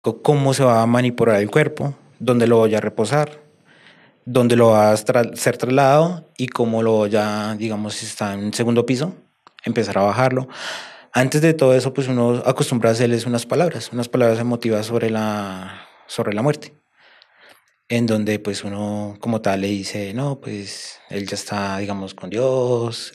cómo se va a manipular el cuerpo, dónde lo voy a reposar, dónde lo va a ser trasladado y cómo lo voy a, digamos, si está en segundo piso, empezar a bajarlo. Antes de todo eso, pues uno acostumbra a hacerles unas palabras emotivas sobre la muerte, en donde pues uno como tal le dice, no, pues él ya está, digamos, con Dios,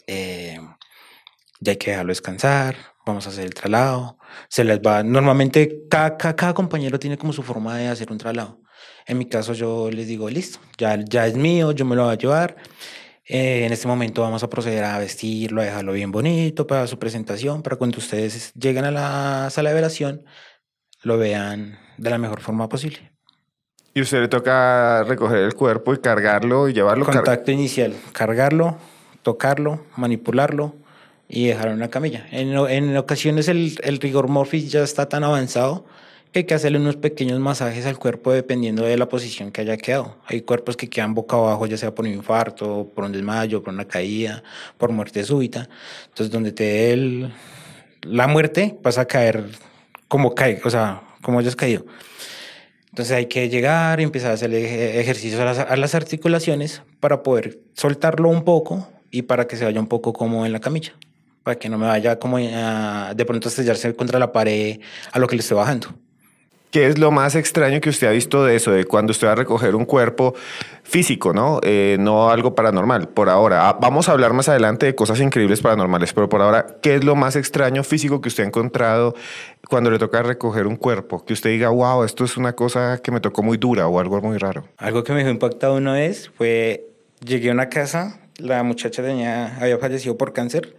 ya hay que dejarlo descansar, vamos a hacer el traslado, se les va, normalmente cada compañero tiene como su forma de hacer un traslado. En mi caso yo les digo, listo, ya es mío, yo me lo voy a llevar. En este momento vamos a proceder a vestirlo, a dejarlo bien bonito para su presentación, para cuando ustedes lleguen a la sala de velación, lo vean de la mejor forma posible. Y a usted le toca recoger el cuerpo y cargarlo y llevarlo. Contacto inicial, cargarlo, tocarlo, manipularlo y dejarlo en la camilla. En ocasiones el rigor mortis ya está tan avanzado que hay que hacerle unos pequeños masajes al cuerpo dependiendo de la posición que haya quedado. Hay cuerpos que quedan boca abajo, ya sea por un infarto, por un desmayo, por una caída, por muerte súbita. Entonces, donde te dé la muerte, vas a caer como cae, o sea, como hayas caído. Entonces hay que llegar y empezar a hacer ejercicios a las articulaciones para poder soltarlo un poco y para que se vaya un poco como en la camilla, para que no me vaya como de pronto a estrellarse contra la pared a lo que le estoy bajando. ¿Qué es lo más extraño que usted ha visto de eso, de cuando usted va a recoger un cuerpo físico, ¿no? No algo paranormal, por ahora. Vamos a hablar más adelante de cosas increíbles paranormales, pero por ahora, ¿qué es lo más extraño físico que usted ha encontrado cuando le toca recoger un cuerpo? Que usted diga, wow, esto es una cosa que me tocó muy dura o algo muy raro. Algo que me dejó impactado una vez fue, llegué a una casa, la muchacha había fallecido por cáncer.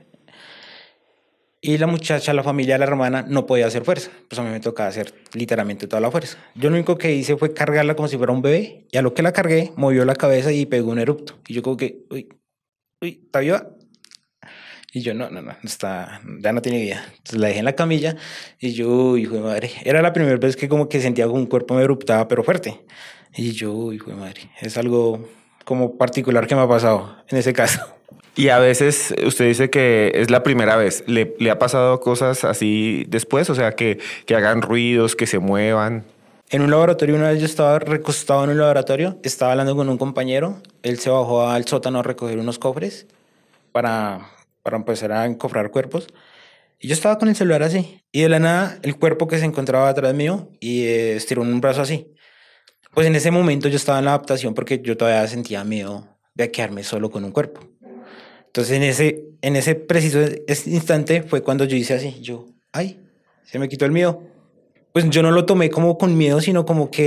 Y la muchacha, la familia, la hermana, no podía hacer fuerza. Pues a mí me tocaba hacer literalmente toda la fuerza. Yo lo único que hice fue cargarla como si fuera un bebé. Y a lo que la cargué, movió la cabeza y pegó un erupto. Y yo como que, uy, ¿está viva? Y yo, no está, ya no tiene vida. Entonces la dejé en la camilla y yo, hijo de madre. Era la primera vez que como que sentía como un cuerpo me eruptaba, pero fuerte. Y yo, hijo de madre. Es algo como particular que me ha pasado en ese caso. Y a veces usted dice que es la primera vez. ¿Le ha pasado cosas así después? O sea, que hagan ruidos, que se muevan. En un laboratorio, una vez yo estaba recostado en un laboratorio, estaba hablando con un compañero, él se bajó al sótano a recoger unos cofres para, para empezar a encofrar cuerpos, y yo estaba con el celular así, y de la nada el cuerpo que se encontraba atrás mío y estiró un brazo así. Pues en ese momento yo estaba en la adaptación porque yo todavía sentía miedo de quedarme solo con un cuerpo. Entonces en ese preciso instante fue cuando yo hice así, yo, ay, se me quitó el miedo. Pues yo no lo tomé como con miedo, sino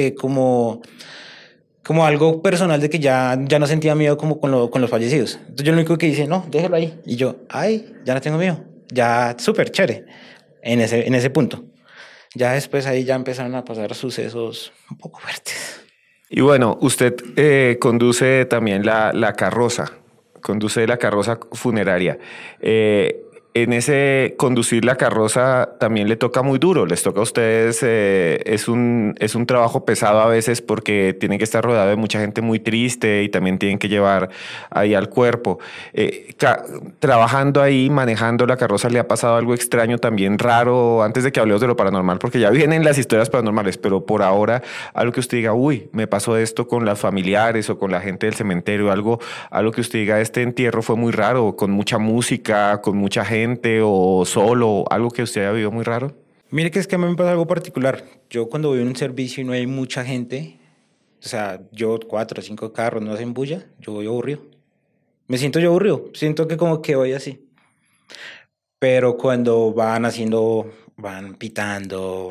como algo personal de que ya no sentía miedo como con los fallecidos. Entonces yo lo único que hice, no, déjalo ahí. Y yo, ay, ya no tengo miedo. Ya súper chévere en ese punto. Ya después ahí ya empezaron a pasar sucesos un poco fuertes. Y bueno, usted conduce también la carroza, conduce la carroza funeraria. En ese conducir la carroza también le toca muy duro, les toca a ustedes, es un trabajo pesado a veces porque tienen que estar rodeado de mucha gente muy triste y también tienen que llevar ahí al cuerpo. Trabajando ahí, manejando la carroza, ¿le ha pasado algo extraño también raro antes de que hablemos de lo paranormal? Porque ya vienen las historias paranormales, pero por ahora algo que usted diga, uy, me pasó esto con las familiares o con la gente del cementerio, algo que usted diga, este entierro fue muy raro, con mucha música, con mucha gente o solo, algo que usted haya vivido muy raro. Mire que es que a mí me pasa algo particular. Yo cuando voy en un servicio y no hay mucha gente, o sea, yo 4 o 5 carros no hacen bulla, yo voy aburrido. Me siento yo aburrido, siento que como que voy así. Pero cuando van pitando,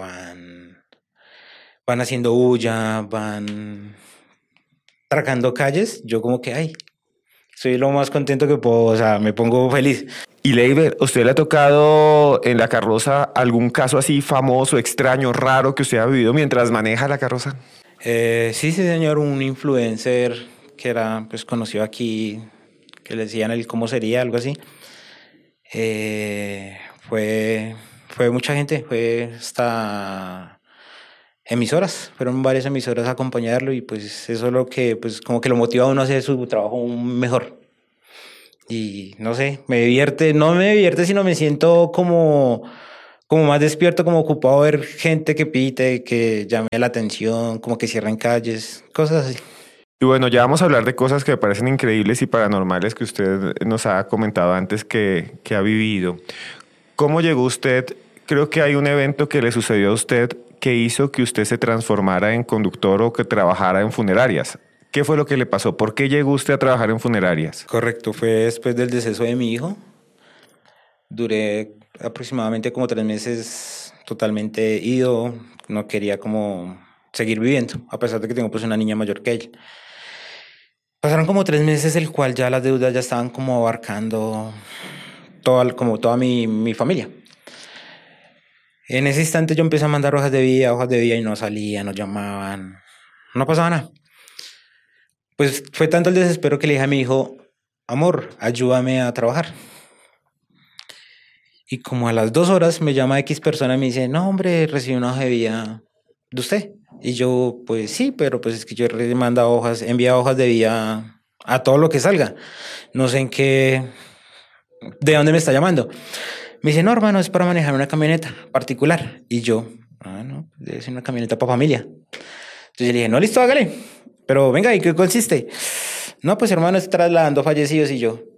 van haciendo bulla, van tragando calles, yo como que, ay, soy lo más contento que puedo, o sea, me pongo feliz. Y Leiber, ¿usted le ha tocado en la carroza algún caso así famoso, extraño, raro que usted ha vivido mientras maneja la carroza? Sí, sí, señor, un influencer que era pues conocido aquí, que le decían el cómo sería, algo así. Eh, fue, fue mucha gente, fue hasta emisoras, fueron varias emisoras a acompañarlo y pues eso es lo que pues como que lo motiva a uno a hacer su trabajo aún mejor. Y no sé, me divierte, no me divierte, sino me siento como más despierto, como ocupado a ver gente que pite, que llame la atención, como que cierren calles, cosas así. Y bueno, ya vamos a hablar de cosas que me parecen increíbles y paranormales que usted nos ha comentado antes que ha vivido. ¿Cómo llegó usted? Creo que hay un evento que le sucedió a usted que hizo que usted se transformara en conductor o que trabajara en funerarias. ¿Qué fue lo que le pasó? ¿Por qué llegó usted a trabajar en funerarias? Correcto, fue después del deceso de mi hijo. Duré aproximadamente como 3 meses totalmente ido, no quería como seguir viviendo, a pesar de que tengo pues una niña mayor que él. Pasaron como 3 meses, el cual ya las deudas ya estaban como abarcando como toda mi familia. En ese instante yo empecé a mandar hojas de vida y no salía, no llamaban, no pasaba nada. Pues fue tanto el desespero que le dije a mi hijo, amor, ayúdame a trabajar. Y como a las 2 horas me llama X persona y me dice, no, hombre, recibí una hoja de vida de usted. Y yo, pues sí, pero pues es que yo he mandado hojas, he enviado hojas de vida a todo lo que salga. No sé en qué, de dónde me está llamando. Me dice, no, hermano, es para manejar una camioneta particular. Y yo, no, debe ser una camioneta para familia. Entonces le dije, no, listo, hágale. Pero venga, ¿y qué consiste? No, pues hermano, es trasladando fallecidos. Y yo,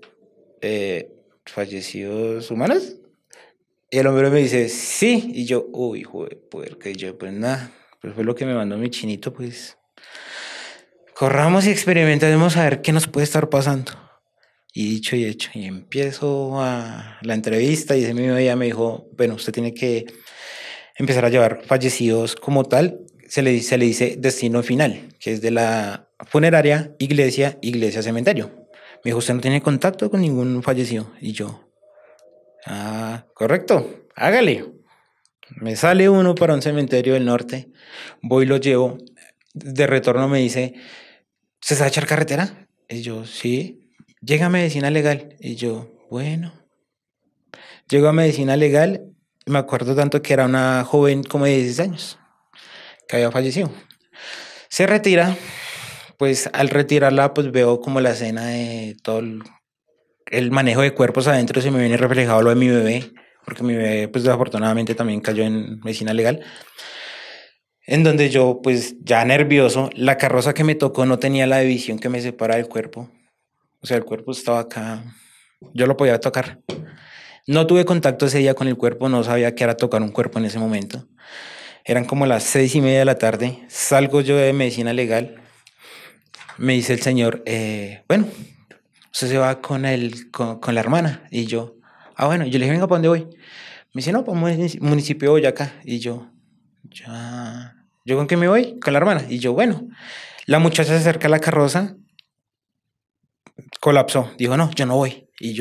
¿fallecidos humanos? Y el hombre me dice, sí. Y yo, uy, joder, porque yo, pues nada, pues fue lo que me mandó mi chinito, pues. Corramos y experimentemos a ver qué nos puede estar pasando. Y dicho y hecho, y empiezo a la entrevista y ese mismo día me dijo, bueno, usted tiene que empezar a llevar fallecidos como tal. Se le dice destino final, que es de la funeraria, iglesia, iglesia, cementerio. Me dijo, usted no tiene contacto con ningún fallecido. Y yo, correcto, hágale. Me sale uno para un cementerio del norte, voy y lo llevo. De retorno me dice, ¿se sabe echar carretera? Y yo, sí. Llega a medicina legal. Y yo, bueno. Llego a medicina legal. Me acuerdo tanto que era una joven como de 16 años, que había fallecido. Se retira. Pues al retirarla, pues veo como la escena de todo el manejo de cuerpos adentro. Se me viene reflejado lo de mi bebé, porque mi bebé, pues desafortunadamente también cayó en medicina legal. En donde yo, pues ya nervioso, la carroza que me tocó no tenía la división que me separa del cuerpo. O sea, el cuerpo estaba acá, yo lo podía tocar. No tuve contacto ese día con el cuerpo, no sabía qué era tocar un cuerpo en ese momento. Eran como las 6:30 de la tarde, salgo yo de medicina legal, me dice el señor, bueno, usted se va con la hermana. Y yo, bueno, yo le dije, venga, ¿para dónde voy? Me dice, no, para municipio de Boyacá. Y ya, ¿yo con qué me voy? Con la hermana. Y yo, bueno, la muchacha se acerca a la carroza, colapsó, dijo, no, yo no voy. Y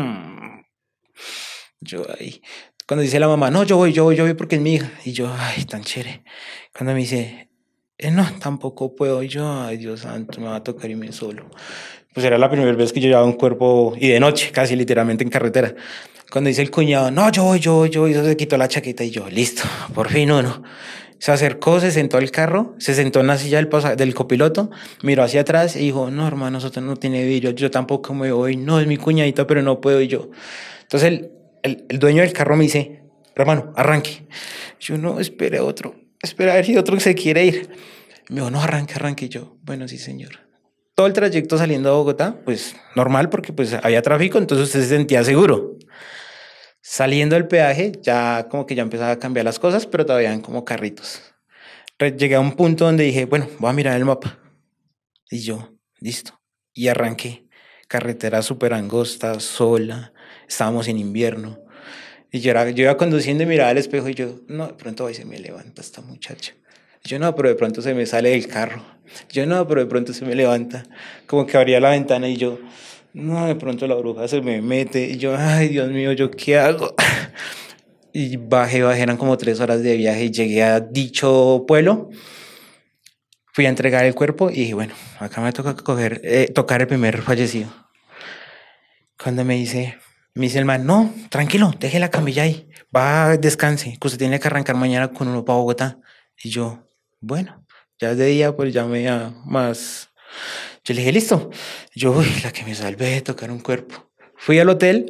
yo ahí. Cuando dice la mamá, no, yo voy porque es mi hija. Y yo, ay, tan chévere. Cuando me dice, no, tampoco puedo. Y yo, ay, Dios santo, me va a tocar irme solo. Pues era la primera vez que yo llevaba un cuerpo, y de noche, casi literalmente en carretera. Cuando dice el cuñado, no, yo voy, y eso se quitó la chaqueta. Y yo, listo, por fin uno. Se acercó, se sentó al carro, se sentó en la silla del copiloto, miró hacia atrás y dijo, no, hermano, nosotros no tiene vidrio, yo tampoco me voy, no, es mi cuñadita, pero no puedo. Y yo. Entonces el dueño del carro me dice, hermano, arranque. Yo, no, espera a ver si otro se quiere ir. Me dijo, no, arranque. Y yo, bueno, sí, señor. Todo el trayecto saliendo a Bogotá, pues normal, porque pues había tráfico, entonces usted se sentía seguro. Saliendo del peaje, ya como que ya empezaba a cambiar las cosas, pero todavía eran como carritos. Llegué a un punto donde dije, bueno, voy a mirar el mapa. Y yo, listo. Y arranqué. Carretera súper angosta, sola. Estábamos en invierno. Y yo iba conduciendo y miraba al espejo y yo, no, de pronto hoy se me levanta esta muchacha. Yo no, pero de pronto se me sale del carro. Yo no, pero de pronto se me levanta. Como que abría la ventana y yo, no, de pronto la bruja se me mete. Y yo, ay, Dios mío, ¿yo qué hago? Y bajé, eran como 3 horas de viaje y llegué a dicho pueblo. Fui a entregar el cuerpo y dije, bueno, acá me toca tocar el primer fallecido. Cuando me dice el man, no, tranquilo, deje la camilla ahí, va, descanse, que usted tiene que arrancar mañana con uno para Bogotá. Y yo, bueno, ya es de día, pues ya me da más. Yo le dije, listo. Yo, uy, la que me salvé de tocar un cuerpo. Fui al hotel,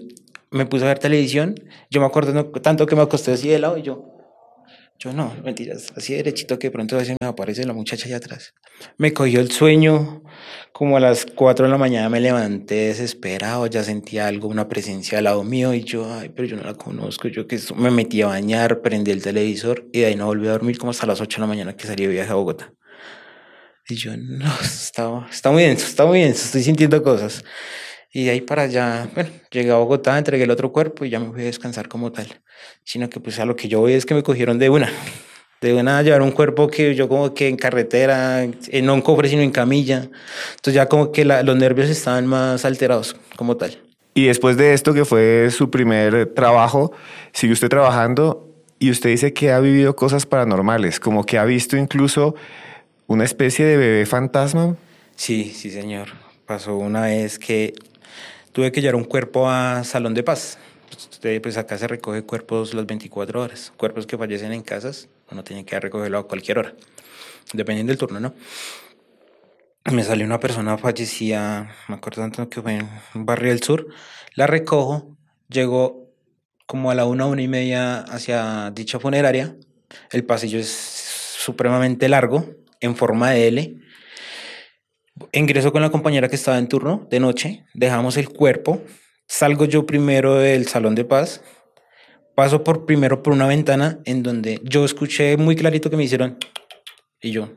me puse a ver televisión. Yo me acuerdo tanto que me acosté así de lado y yo no, mentiras, así derechito que de pronto a veces me aparece la muchacha allá atrás. Me cogió el sueño, como a las 4 de la mañana me levanté desesperado, ya sentía algo, una presencia al lado mío y yo, ay, pero yo no la conozco, yo me metí a bañar, prendí el televisor y de ahí no volví a dormir como hasta las 8 de la mañana que salí de viaje a Bogotá. Y yo, no, está muy denso, estoy sintiendo cosas. Y de ahí para allá, bueno, llegué a Bogotá, entregué el otro cuerpo y ya me fui a descansar como tal. Sino que pues a lo que yo voy es que me cogieron de una a llevar un cuerpo que yo como que en carretera, no en cofre sino en camilla. Entonces ya como que los nervios estaban más alterados como tal. Y después de esto, que fue su primer trabajo, sigue usted trabajando y usted dice que ha vivido cosas paranormales, como que ha visto incluso una especie de bebé fantasma. Sí, sí señor. Pasó una vez que tuve que llevar un cuerpo a Salón de Paz. Pues acá se recoge cuerpos las 24 horas. Cuerpos que fallecen en casas, uno tiene que recogerlo a cualquier hora, dependiendo del turno, ¿no? Me salió una persona fallecida, me acuerdo tanto que fue en un barrio del sur. La recojo, llego como a la 1, 1:30 hacia dicha funeraria. El pasillo es supremamente largo, en forma de L. Ingreso con la compañera que estaba en turno de noche, dejamos el cuerpo, salgo yo primero del Salón de Paz, paso primero por una ventana en donde yo escuché muy clarito que me hicieron y yo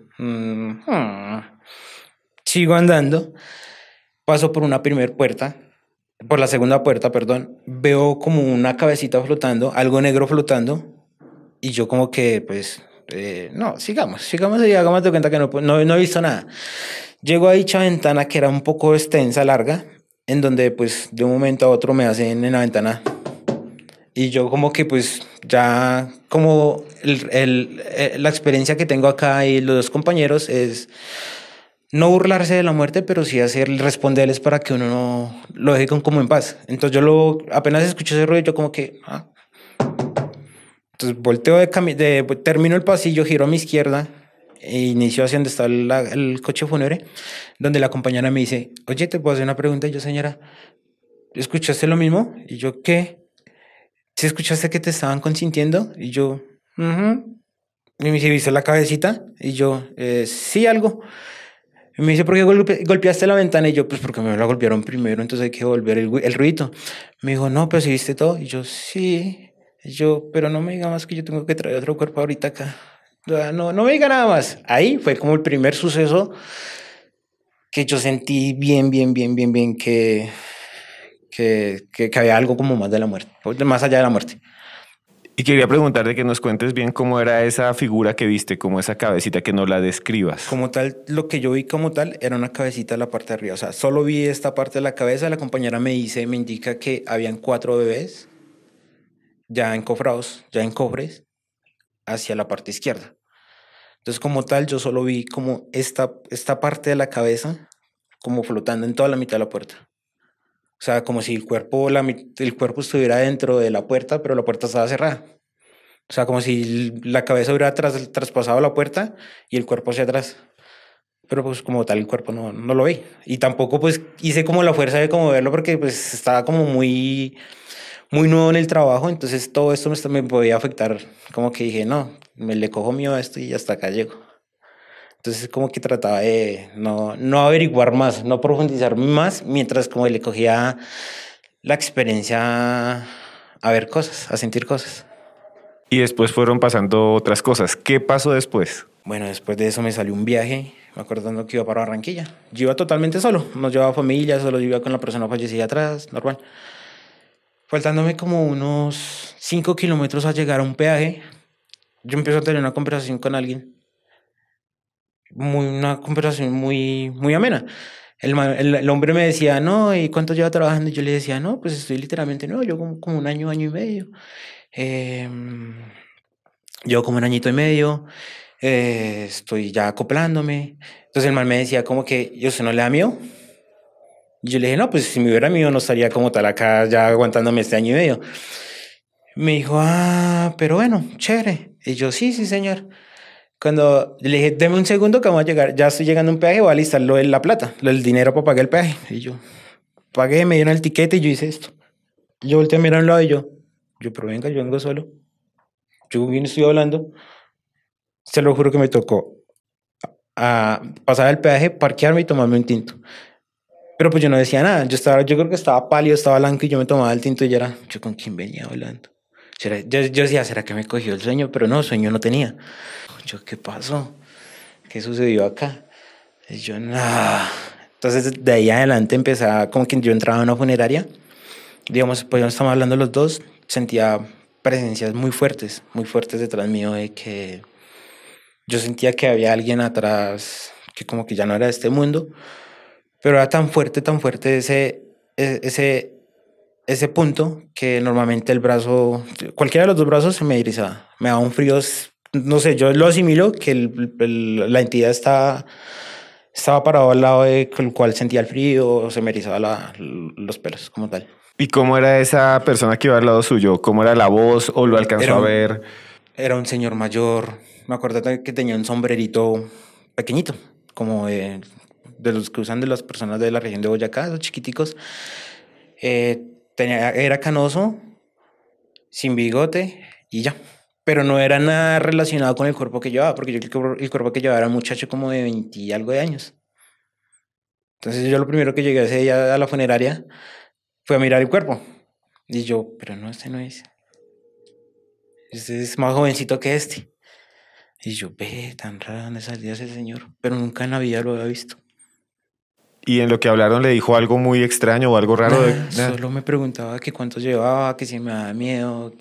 sigo andando, paso por una primera puerta, por la segunda puerta, perdón, veo como una cabecita flotando, algo negro flotando y yo como que pues no, sigamos y hagamos de cuenta que no he visto nada. Llego a dicha ventana que era un poco extensa, larga, en donde pues de un momento a otro me hacen en la ventana. Y yo como que pues ya como la experiencia que tengo acá y los dos compañeros es no burlarse de la muerte, pero sí hacer responderles para que uno no lo deje como en paz. Entonces apenas escucho ese ruido, yo como que... Entonces volteo termino el pasillo, giro a mi izquierda e inicio hacia donde está el coche fúnebre, donde la compañera me dice, oye, ¿te puedo hacer una pregunta? Y yo, señora, ¿escuchaste lo mismo? Y yo, ¿qué? ¿Sí escuchaste que te estaban consintiendo? Y yo, "Ujú". Y me dice, ¿viste la cabecita? Y yo, sí, algo. Y me dice, ¿por qué golpeaste la ventana? Y yo, pues porque me la golpearon primero, entonces hay que volver el ruido. Me dijo, no, pero si viste todo. Y yo, sí. Y yo, pero no me diga más que yo tengo que traer otro cuerpo ahorita acá. No, no me diga nada más. Ahí fue como el primer suceso que yo sentí bien que había algo como más de la muerte, más allá de la muerte. Y quería preguntarte que nos cuentes bien cómo era esa figura que viste, como esa cabecita, que nos la describas. Como tal, lo que yo vi como tal era una cabecita en la parte de arriba. O sea, solo vi esta parte de la cabeza. La compañera me indica que habían 4 bebés ya encofrados, ya en cofres, hacia la parte izquierda. Entonces, como tal, yo solo vi como esta parte de la cabeza como flotando en toda la mitad de la puerta. O sea, como si el cuerpo estuviera dentro de la puerta, pero la puerta estaba cerrada. O sea, como si la cabeza hubiera traspasado la puerta y el cuerpo hacia atrás. Pero pues como tal el cuerpo no lo vi. Y tampoco pues hice como la fuerza de como verlo porque pues estaba como muy nuevo en el trabajo. Entonces todo esto me podía afectar. Como que dije, no, me le cojo miedo a esto y hasta acá llego. Entonces como que trataba de no averiguar más, no profundizar más, mientras como le cogía la experiencia a ver cosas, a sentir cosas. Y después fueron pasando otras cosas. ¿Qué pasó después? Bueno, después de eso me salió un viaje, me acuerdo que iba para Barranquilla. Yo iba totalmente solo, no llevaba familia, solo iba con la persona fallecida atrás, normal. Faltándome como unos 5 kilómetros a llegar a un peaje, yo empiezo a tener una conversación con alguien, una conversación muy amena. El hombre me decía, no, ¿y cuánto lleva trabajando? Y yo le decía, no, pues estoy literalmente, no, yo como un año, año y medio. Yo como un añito y medio, estoy ya acoplándome. Entonces el man me decía como que, ¿y usted no le da miedo? Y yo le dije, no, pues si me hubiera miedo no estaría como tal acá ya aguantándome este año y medio. Me dijo, pero bueno, chévere. Y yo, sí, sí, señor. Cuando le dije, deme un segundo que vamos a llegar, ya estoy llegando a un peaje, voy a listar lo de la plata, lo del dinero para pagar el peaje. Y yo pagué, me dieron el tiquete y yo hice esto. Yo volteé a mirar a un lado y yo, pero venga, yo vengo solo. Yo bien estoy hablando. Se lo juro que me tocó a pasar el peaje, parquearme y tomarme un tinto. Pero pues yo no decía nada. Yo creo que estaba pálido, estaba blanco y yo me tomaba el tinto y ya era, yo con quién venía hablando. Yo decía, ¿será que me cogió el sueño? Pero no, sueño no tenía. Yo, ¿qué pasó? ¿Qué sucedió acá? Y yo, nada. Entonces, de ahí adelante empezaba como que yo entraba a una funeraria. Digamos, pues ya estamos hablando los dos. Sentía presencias muy fuertes detrás mío de que yo sentía que había alguien atrás que como que ya no era de este mundo. Pero era tan fuerte ese punto que normalmente el brazo, cualquiera de los dos brazos se me erizaba. Me daba un frío, no sé, yo lo asimilo que la entidad estaba parado al lado de el cual sentía el frío, o se me erizaba los pelos como tal. ¿Y cómo era esa persona que iba al lado suyo? ¿Cómo era la voz o lo alcanzó Era a un, ver? era un señor mayor, me acuerdo que tenía un sombrerito pequeñito, como de los que usan de las personas de la región de Boyacá, los chiquiticos. Era canoso, sin bigote y ya. Pero no era nada relacionado con el cuerpo que llevaba, porque yo el cuerpo que llevaba era un muchacho como de 20 y algo de años. Entonces yo lo primero que llegué ese día a la funeraria fue a mirar el cuerpo. Y yo, pero no, este no es. Este es más jovencito que este. Y yo, ve, tan raro dónde salió ese señor. Pero nunca en la vida lo había visto. Y en lo que hablaron le dijo algo muy extraño o algo raro de... Nada, solo me preguntaba que cuánto llevaba, que si me daba miedo,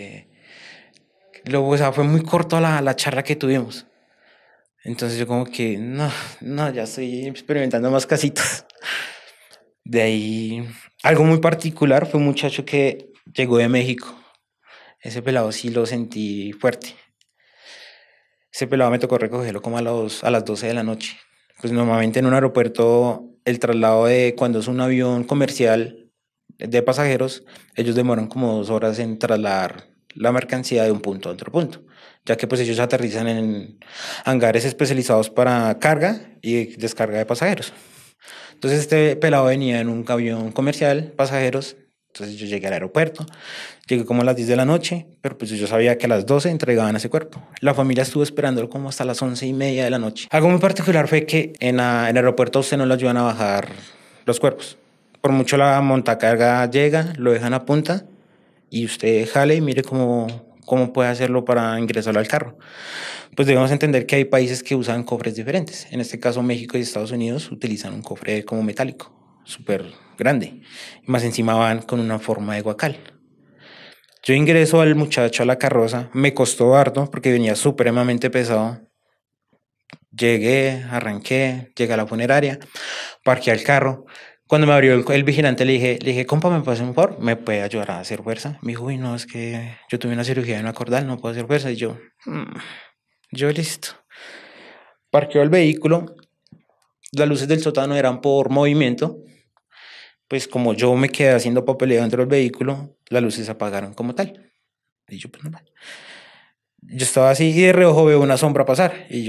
o sea, fue muy corto la charla que tuvimos. Entonces yo como que, no, no, ya estoy experimentando más casitas. De ahí, algo muy particular fue un muchacho que llegó de México. Ese pelado sí lo sentí fuerte. Ese pelado me tocó recogerlo como a las 12 de la noche. Pues normalmente en un aeropuerto, el traslado de cuando es un avión comercial de pasajeros, ellos demoran como 2 horas en trasladar la mercancía de un punto a otro punto, ya que pues ellos aterrizan en hangares especializados para carga y descarga de pasajeros. Entonces este pelado venía en un avión comercial, pasajeros. Entonces yo llegué al aeropuerto, llegué como a las 10 de la noche, pero pues yo sabía que a las 12 entregaban ese cuerpo. La familia estuvo esperándolo como hasta las 11:30 de la noche. Algo muy particular fue que en el aeropuerto a usted no lo ayudan a bajar los cuerpos. Por mucho la montacarga llega, lo dejan a punta y usted jale y mire cómo puede hacerlo para ingresarlo al carro. Pues debemos entender que hay países que usan cofres diferentes. En este caso, México y Estados Unidos utilizan un cofre como metálico, súper grande. Y más encima van con una forma de guacal. Yo ingreso al muchacho a la carroza, me costó harto porque venía supremamente pesado. Llegué, arranqué, llegué a la funeraria, parqué el carro. Cuando me abrió el vigilante le dije, compa, ¿me puede hacer un favor? ¿Me puede ayudar a hacer fuerza? Me dijo, uy, no, es que yo tuve una cirugía de una cordal, no puedo hacer fuerza. Y yo listo. Parqueó el vehículo, las luces del sótano eran por movimiento, pues como yo me quedé haciendo papeleo dentro del vehículo, las luces se apagaron como tal. Y yo, pues normal. Yo estaba así y de reojo veo una sombra pasar. Y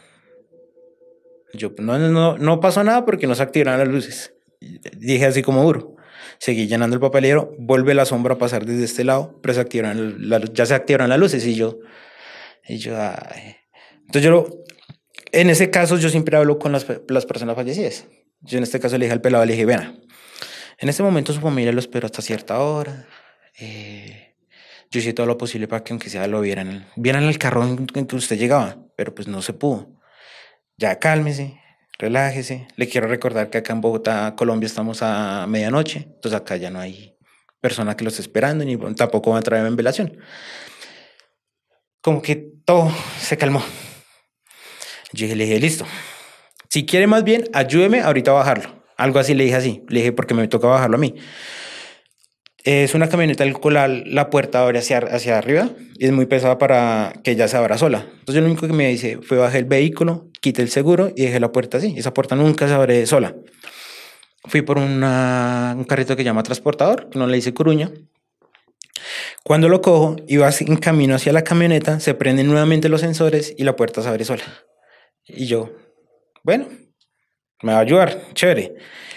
yo pues, no pasó nada porque no se activaron las luces. Y dije así como duro. Seguí llenando el papelero, vuelve la sombra a pasar desde este lado, pero ya se activaron las luces y yo, ay. Entonces en ese caso yo siempre hablo con las personas fallecidas. Yo en este caso le dije al pelado, le dije, vea, en este momento su familia lo esperó hasta cierta hora. Yo hice todo lo posible para que aunque sea lo vieran el carro en que usted llegaba, pero pues no se pudo. Ya cálmese, relájese. Le quiero recordar que acá en Bogotá, Colombia, estamos a medianoche, entonces acá ya no hay persona que lo esté esperando, ni tampoco va a traer en velación. Como que todo se calmó. Le dije, listo. Si quiere más bien, ayúdeme ahorita a bajarlo. Algo así le dije así. Le dije, porque me toca bajarlo a mí. Es una camioneta el cual la puerta abre hacia arriba y es muy pesada para que ella se abra sola. Entonces lo único que me dice fue bajé el vehículo, quité el seguro y dejé la puerta así. Esa puerta nunca se abre sola. Fui por un carrito que llama transportador, que no le dice curuña. Cuando lo cojo, iba en camino hacia la camioneta, se prenden nuevamente los sensores y la puerta se abre sola. Y yo, bueno, me va a ayudar, chévere.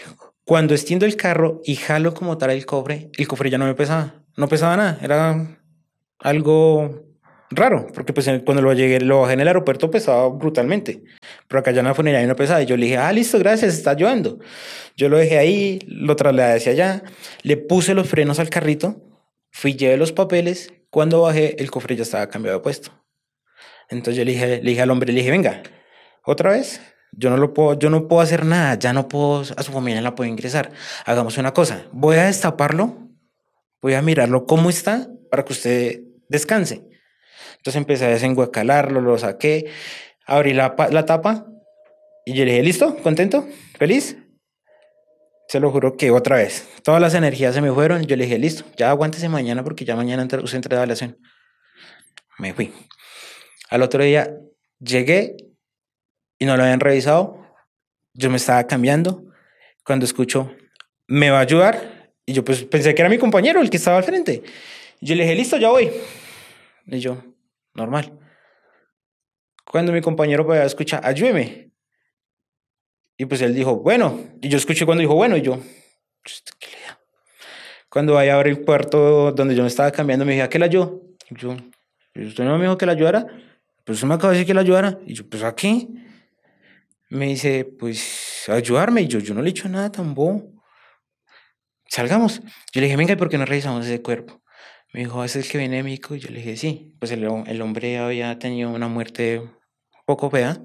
Cuando extiendo el carro y jalo como tal el cofre ya no me pesaba. No pesaba nada. Era algo raro, porque pues cuando lo bajé en el aeropuerto pesaba brutalmente. Pero acá ya en la funeraria no pesaba. Y yo le dije, ah, listo, gracias, está ayudando. Yo lo dejé ahí, lo trasladé hacia allá, le puse los frenos al carrito, fui, llevé los papeles. Cuando bajé, el cofre ya estaba cambiado de puesto. Entonces le dije al hombre, le dije, venga, otra vez. Yo no puedo hacer nada, ya no puedo, a su familia la puedo ingresar. Hagamos una cosa, voy a destaparlo, voy a mirarlo cómo está para que usted descanse. Entonces empecé a desenguacalarlo, lo saqué, abrí la tapa y yo le dije, ¿listo? ¿Contento? ¿Feliz? Se lo juro que otra vez, todas las energías se me fueron. Yo le dije, listo, ya aguántese mañana porque ya mañana usted entra de evaluación. Me fui. Al otro día llegué y no lo habían revisado. Yo me estaba cambiando cuando escucho, ¿me va a ayudar? Y yo pues pensé que era mi compañero el que estaba al frente. Yo le dije, listo, ya voy. Y yo, normal. Cuando mi compañero pues escucha, ayúdeme. Y pues él dijo, bueno. Y yo escuché cuando dijo, bueno. Y yo, ¿qué le da? Cuando vaya a abrir el cuarto donde yo me estaba cambiando, me dije, ¿a qué la ayudo? Y yo, ¿usted no me dijo que la ayudara? Pues usted me acaba de decir que la ayudara. Y yo, ¿pues a qué? Me dice, pues ayudarme. Y yo no le he hecho nada tan bobo. Salgamos. Yo le dije, venga, ¿y por qué no revisamos ese cuerpo? Me dijo, ¿es el que viene de México? Y yo le dije, sí. Pues el hombre había tenido una muerte un poco fea.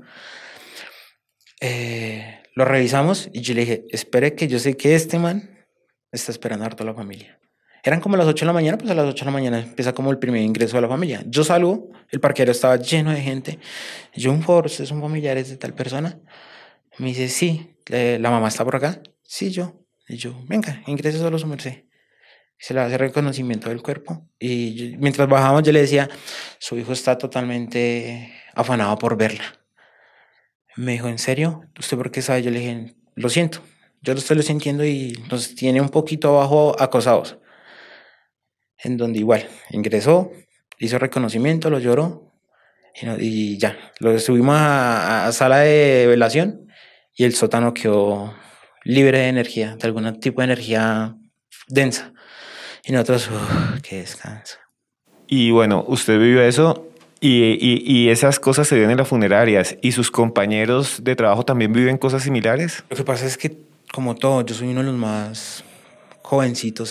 Lo revisamos y yo le dije, espere que yo sé que este man está esperando a toda la familia. Eran como las 8 de la mañana, pues a las 8 de la mañana empieza como el primer ingreso de la familia. Yo salgo, el parqueadero estaba lleno de gente. Yo, un favor, ¿ustedes son familiares de tal persona? Me dice, sí, ¿la mamá está por acá? Sí, yo. Y yo, venga, ingrese solo su merced. Se le hace reconocimiento del cuerpo. Y mientras bajábamos, yo le decía, su hijo está totalmente afanado por verla. Me dijo, ¿en serio? ¿Usted por qué sabe? Yo le dije, lo siento. Yo lo estoy sintiendo y nos tiene un poquito abajo acosados. En donde igual, ingresó, hizo reconocimiento, lo lloró y ya. Lo subimos a sala de velación y el sótano quedó libre de energía, de algún tipo de energía densa. Y nosotros, qué descanso. Y bueno, usted vivió eso y esas cosas se ven en las funerarias. ¿Y sus compañeros de trabajo también viven cosas similares? Lo que pasa es que, como todo, yo soy uno de los más jovencitos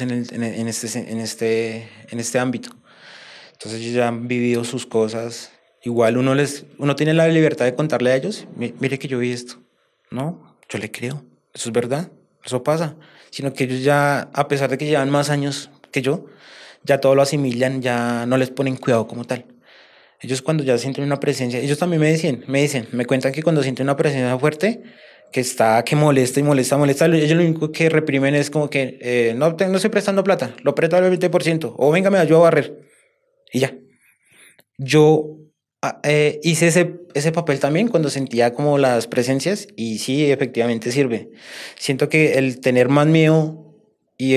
en este ámbito. Entonces ellos ya han vivido sus cosas. Igual uno tiene la libertad de contarle a ellos, mire que yo vi esto. No, yo le creo. Eso es verdad. Eso pasa. Sino que ellos ya, a pesar de que llevan más años que yo, ya todo lo asimilan, ya no les ponen cuidado como tal. Ellos cuando ya sienten una presencia, ellos también me cuentan que cuando sienten una presencia fuerte, que molesta y molesta, molesta, ellos lo único que reprimen es como que no estoy prestando plata, lo presto al 20%, o venga, me ayuda a barrer, y ya. Yo hice ese papel también cuando sentía como las presencias, y sí, efectivamente sirve. Siento que el tener más miedo y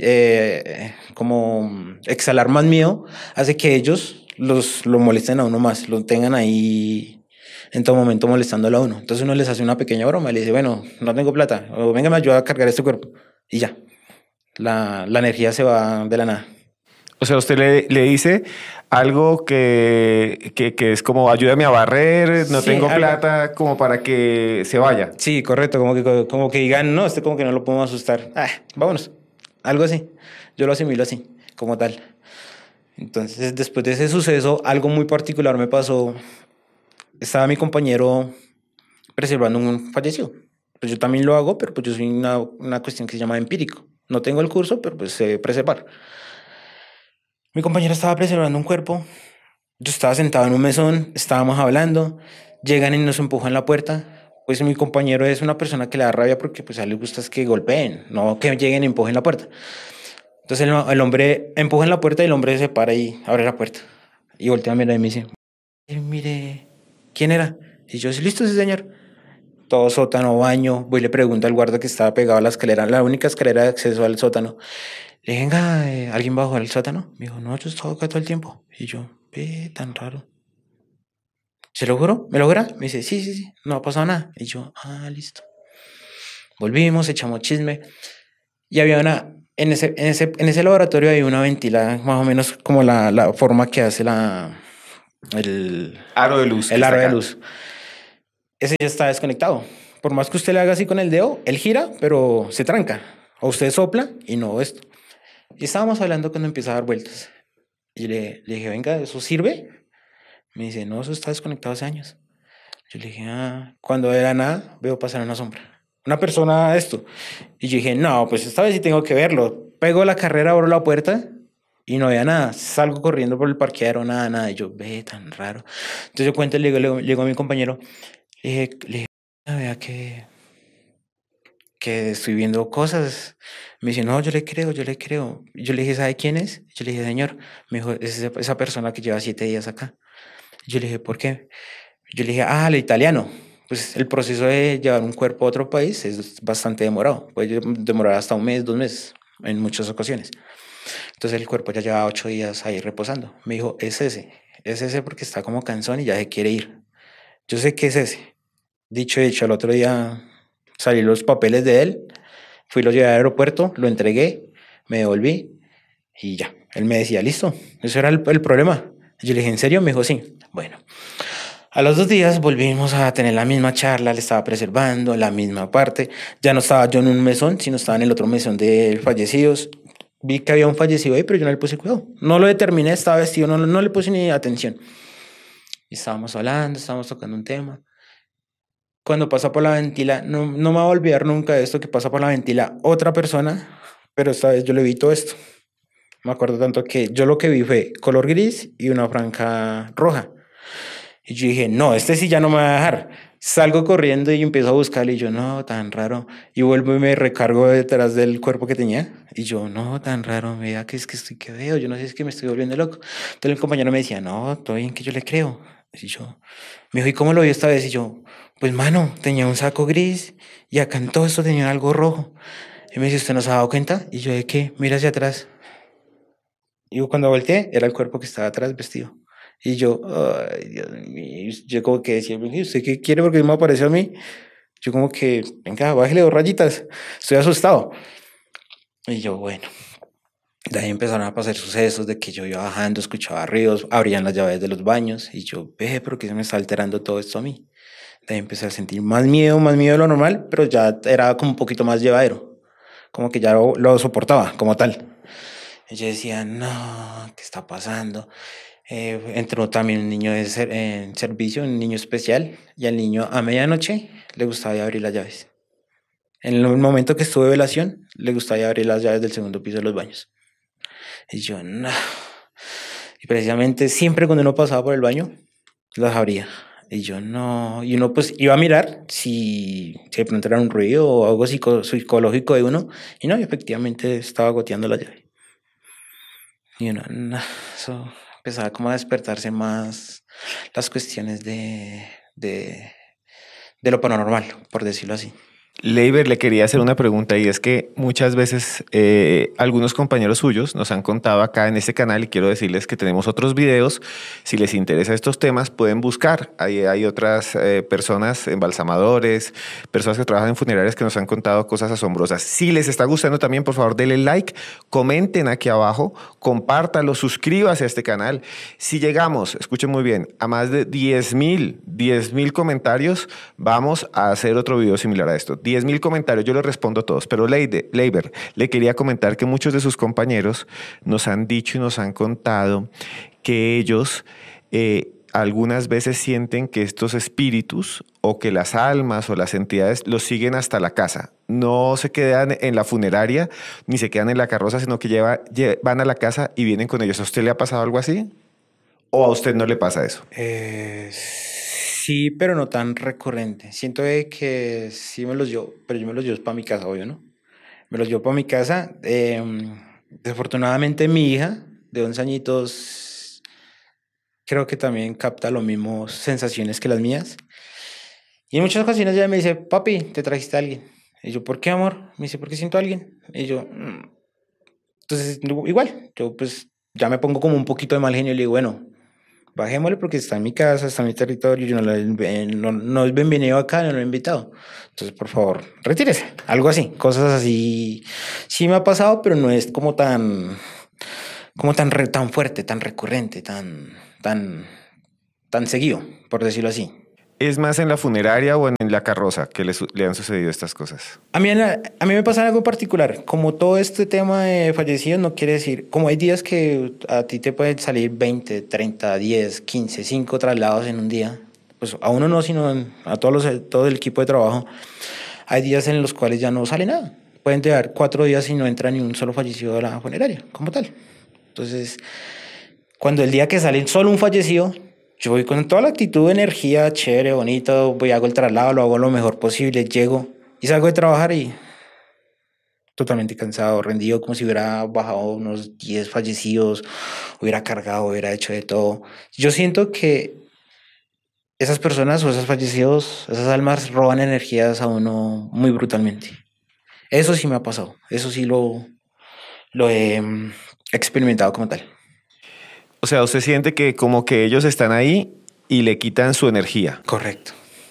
como exhalar más miedo hace que ellos lo molesten a uno más, lo tengan ahí en todo momento molestándolo a uno. Entonces uno les hace una pequeña broma y le dice, bueno, no tengo plata, o venga, me ayuda a cargar este cuerpo. Y ya, la energía se va de la nada. O sea, usted le dice algo que es como ayúdame a barrer, no Sí, tengo plata como para que se vaya. sí, correcto, como que digan, no, este como que no lo podemos asustar. Ah, vámonos. Algo así. Yo lo asimilo así, como tal. Entonces, después de ese suceso, algo muy particular me pasó. Estaba mi compañero preservando un fallecido. Pues yo también lo hago, pero pues yo soy una cuestión que se llama empírico. No tengo el curso, pero pues sé preservar. Mi compañero estaba preservando un cuerpo. Yo estaba sentado en un mesón, estábamos hablando, llegan y nos empujan la puerta. Pues mi compañero es una persona que le da rabia porque pues a él le gusta es que golpeen, no que lleguen y empujen la puerta. Entonces el hombre empuja en la puerta y el hombre se para y abre la puerta. Y voltea a mirar y me dice, mire, ¿quién era? Y yo, sí, listo, sí, señor. Todo sótano, baño. Voy y le pregunto al guarda que estaba pegado a la escalera, la única escalera de acceso al sótano. Le dije, venga, ¿alguien bajó al sótano? Me dijo, no, yo estaba acá todo el tiempo. Y yo, ve, tan raro. ¿Se lo juro? ¿Me lo jura? Me dice, sí, sí, sí, no ha pasado nada. Y yo, ah, listo. Volvimos, echamos chisme y había en ese laboratorio hay una ventila, más o menos como la forma que hace el, Aro de luz que el está aro de acá. luz. Ese ya está desconectado. Por más que usted le haga así con el dedo, él gira, pero se tranca. O usted sopla y no esto. Y estábamos hablando cuando empieza a dar vueltas. Y le dije, venga, ¿eso sirve? Me dice, no, eso está desconectado hace años. Yo le dije, ah, cuando era nada, veo pasar una sombra. Una persona, esto. Y yo dije, no, pues esta vez sí tengo que verlo. Pego la carrera, abro la puerta y no había nada. Salgo corriendo por el parqueadero, nada, nada. Y yo, ve, tan raro. Entonces yo cuento, le digo a mi compañero, le dije, vea que estoy viendo cosas. Me dice, no, yo le creo, yo le creo. Yo le dije, ¿sabe quién es? Yo le dije, señor. Me dijo, es esa persona que lleva 7 días acá. Yo le dije, ¿por qué? Yo le dije, ah, el italiano. Pues el proceso de llevar un cuerpo a otro país es bastante demorado. Puede demorar hasta un mes, 2 meses, en muchas ocasiones. Entonces el cuerpo ya lleva 8 días ahí reposando. Me dijo, es ese porque está como cansón y ya se quiere ir. Yo sé que es ese. Dicho y hecho, el otro día salí los papeles de él, fui, lo llevé al aeropuerto, lo entregué, me devolví y ya. Él me decía, listo, eso era el problema. Yo le dije, ¿en serio? Me dijo, sí. Bueno, a los 2 días volvimos a tener la misma charla, le estaba preservando la misma parte. Ya no estaba yo en un mesón, sino estaba en el otro mesón de fallecidos. Vi que había un fallecido ahí, pero yo no le puse cuidado. No lo determiné, estaba vestido, no le puse ni atención. Y estábamos hablando, estábamos tocando un tema. Cuando pasa por la ventila, no me voy a olvidar nunca de esto que pasa por la ventila otra persona, pero esta vez yo le vi todo esto. Me acuerdo tanto que yo lo que vi fue color gris y una franja roja. Y yo dije, no, este sí ya no me va a dejar. Salgo corriendo y empiezo a buscarle y yo, no, tan raro. Y vuelvo y me recargo detrás del cuerpo que tenía. Y yo, no, tan raro, mira que es que estoy que veo, yo no sé, es que me estoy volviendo loco. Entonces el compañero me decía, no, todo bien que yo le creo. Y yo, me dijo, ¿y cómo lo vio esta vez? Y yo, pues mano, tenía un saco gris y acá en todo esto tenía algo rojo. Y me dice, ¿usted no se ha dado cuenta? Y yo, ¿de qué? Mira hacia atrás. Y cuando volteé, era el cuerpo que estaba atrás vestido. Y yo, ay, Dios mío, yo como que decía, "Venga, ¿usted qué quiere? Porque me apareció a mí. Yo como que, venga, bájale 2 rayitas, estoy asustado. Y yo, bueno, de ahí empezaron a pasar sucesos de que yo iba bajando, escuchaba ruidos, abrían las llaves de los baños y yo, ve, ¿por qué se me está alterando todo esto a mí? De ahí empecé a sentir más miedo de lo normal, pero ya era como un poquito más llevadero, como que ya lo soportaba como tal. Y yo decía, no, ¿qué está pasando? Entró también un niño en servicio, un niño especial, y al niño a medianoche le gustaba ya abrir las llaves. En el momento que estuve de velación, le gustaba ya abrir las llaves del segundo piso de los baños. Y yo, no. Y precisamente siempre cuando uno pasaba por el baño, las abría. Y yo, no. Y uno pues iba a mirar si de pronto era un ruido o algo psicológico de uno. Y no, y efectivamente estaba goteando la llave. Y uno, no, eso empezaba como a despertarse más las cuestiones de, de lo paranormal, por decirlo así. Leiber, le quería hacer una pregunta y es que muchas veces algunos compañeros suyos nos han contado acá en este canal y quiero decirles que tenemos otros videos. Si les interesa estos temas pueden buscar. Hay otras personas, embalsamadores, personas que trabajan en funerarias que nos han contado cosas asombrosas. Si les está gustando también, por favor, denle like, comenten aquí abajo, compártanlo, suscríbase a este canal. Si llegamos, escuchen muy bien, a más de 10,000 comentarios, vamos a hacer otro video similar a esto. 10,000 comentarios, yo les respondo a todos, pero Leiber, le quería comentar que muchos de sus compañeros nos han dicho y nos han contado que ellos algunas veces sienten que estos espíritus o que las almas o las entidades los siguen hasta la casa. No se quedan en la funeraria ni se quedan en la carroza, sino que van a la casa y vienen con ellos. ¿A usted le ha pasado algo así? ¿O a usted no le pasa eso? Sí, pero no tan recurrente. Siento de que sí me los llevo, pero yo me los llevo para mi casa, obvio, ¿no? Me los llevo para mi casa. Desafortunadamente mi hija de 11 añitos creo que también capta las mismas sensaciones que las mías. Y en muchas ocasiones ella me dice, papi, te trajiste a alguien. Y yo, ¿por qué, amor? Me dice, porque siento a alguien. Y yo, Entonces, igual, yo pues ya me pongo como un poquito de mal genio y le digo, bueno, bajémosle porque está en mi casa, está en mi territorio, yo no es bienvenido acá, no lo he invitado. Entonces, por favor, retírese. Algo así, cosas así. Sí me ha pasado, pero no es tan fuerte, tan recurrente, tan seguido, por decirlo así. ¿Es más en la funeraria o en la carroza que le han sucedido estas cosas? A mí me pasa algo particular. Como todo este tema de fallecidos no quiere decir, como hay días que a ti te pueden salir 20, 30, 10, 15, 5 traslados en un día. Pues a uno no, sino a todo el equipo de trabajo. Hay días en los cuales ya no sale nada. Pueden llevar 4 días y no entra ni un solo fallecido a la funeraria, como tal. Entonces, cuando el día que sale solo un fallecido, yo voy con toda la actitud, energía, chévere, bonito, voy, hago el traslado, lo hago lo mejor posible, llego y salgo de trabajar y totalmente cansado, rendido, como si hubiera bajado unos 10 fallecidos, hubiera cargado, hubiera hecho de todo. Yo siento que esas personas o esos fallecidos, esas almas roban energías a uno muy brutalmente. Eso sí me ha pasado, eso sí lo he experimentado como tal. O sea, usted siente que como que ellos están ahí y le quitan su energía. Correcto.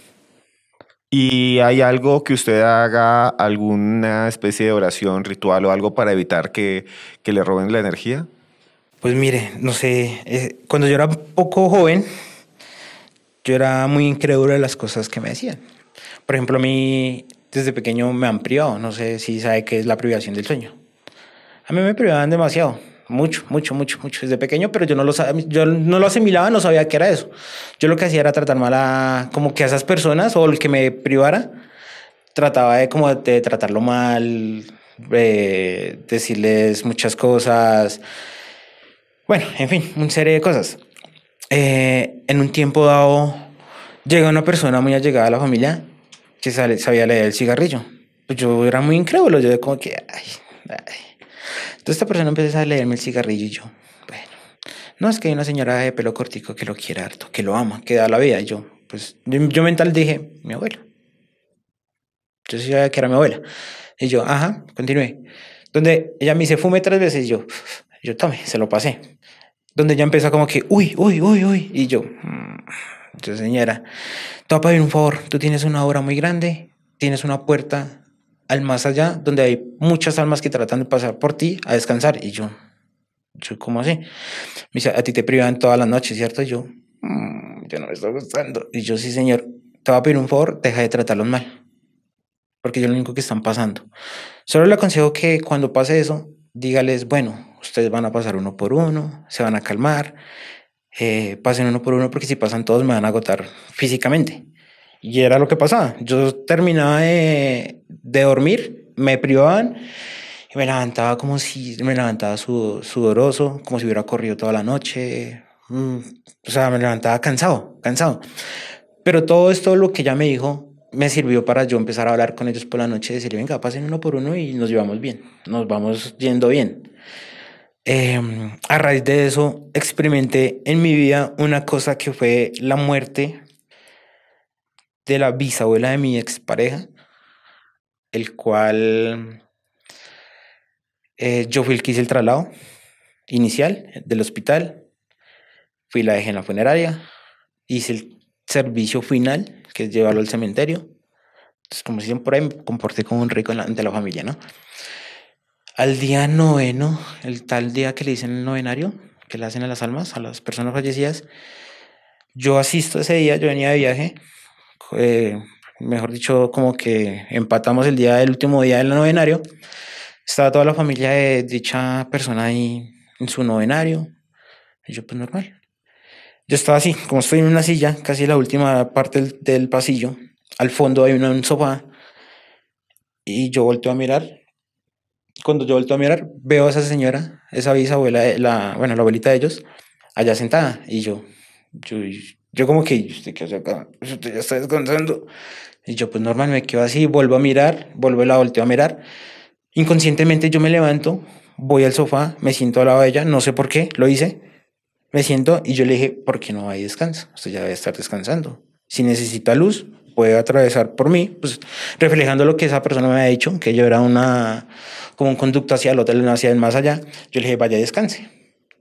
¿Y hay algo que usted haga, alguna especie de oración, ritual o algo para evitar que le roben la energía? Pues mire, no sé, cuando yo era poco joven, yo era muy incrédulo de las cosas que me decían. Por ejemplo, a mí desde pequeño me han privado, no sé si sabe qué es la privación del sueño. A mí me privaban demasiado, mucho, mucho, mucho, mucho desde pequeño, pero yo no lo asimilaba, no sabía qué era eso. Yo lo que hacía era tratar mal como que a esas personas o el que me privara, trataba de tratarlo mal, decirles muchas cosas. Bueno, en fin, un serie de cosas. En un tiempo dado, llega una persona muy allegada a la familia que sabía leer el cigarrillo. Pues yo era muy incrédulo, yo como que, ay, ay. Entonces esta persona empezó a leerme el cigarrillo y yo, bueno, no, es que hay una señora de pelo cortico que lo quiere harto, que lo ama, que da la vida. Y yo, pues, yo mental dije, mi abuela. Yo sí sabía que era mi abuela. Y yo, ajá, continué. Donde ella me dice, fume 3 veces y yo tome, se lo pasé. Donde ella empezó como que, uy, uy, uy, uy. Y yo, señora, te voy a pedir un favor. Tú tienes una obra muy grande, tienes una puerta al más allá, donde hay muchas almas que tratan de pasar por ti a descansar. Y yo, ¿cómo así? Me dice, a ti te privan todas las noches, ¿cierto? Y yo no me está gustando. Y yo, sí, señor, te voy a pedir un favor, deja de tratarlos mal. Porque yo lo único que están pasando. Solo le aconsejo que cuando pase eso, dígales, bueno, ustedes van a pasar uno por uno, se van a calmar, pasen uno por uno, porque si pasan todos me van a agotar físicamente. Y era lo que pasaba. Yo terminaba de dormir, me privaban y me levantaba sudoroso, como si hubiera corrido toda la noche. O sea, me levantaba cansado, cansado. Pero todo esto, lo que ella me dijo, me sirvió para yo empezar a hablar con ellos por la noche y decir, venga, pasen uno por uno y nos llevamos bien, nos vamos yendo bien. A raíz de eso, experimenté en mi vida una cosa que fue la muerte de la bisabuela de mi expareja, el cual yo fui el que hice el traslado inicial del hospital, fui la dejé en la funeraria, hice el servicio final, que es llevarlo al cementerio. Entonces, como si por ahí me comporté como un rico ante la familia, ¿no? Al día noveno, el tal día que le dicen el novenario, que le hacen a las almas, a las personas fallecidas, yo asisto ese día, yo venía de viaje, eh, mejor dicho, como que empatamos el día del último día del novenario, estaba toda la familia de dicha persona ahí en su novenario, y yo pues normal. Yo estaba así, como estoy en una silla, casi en la última parte del pasillo, al fondo hay un sofá, y yo volteo a mirar. Cuando yo volteo a mirar, veo a esa señora, esa bisabuela, bueno, la abuelita de ellos, allá sentada. Y yo, yo como que, ¿usted qué hace acá? Usted ya está descansando. Y yo, pues normal, me quedo así, vuelvo a mirar, la volteo a mirar. Inconscientemente yo me levanto, voy al sofá, me siento al lado de ella, no sé por qué, lo hice. Me siento y yo le dije, ¿por qué no hay descanso? Usted ya debe estar descansando. Si necesita luz, puede atravesar por mí, pues reflejando lo que esa persona me había dicho, que yo era como un conducto hacia el hotel, no hacia el más allá. Yo le dije, vaya, descanse.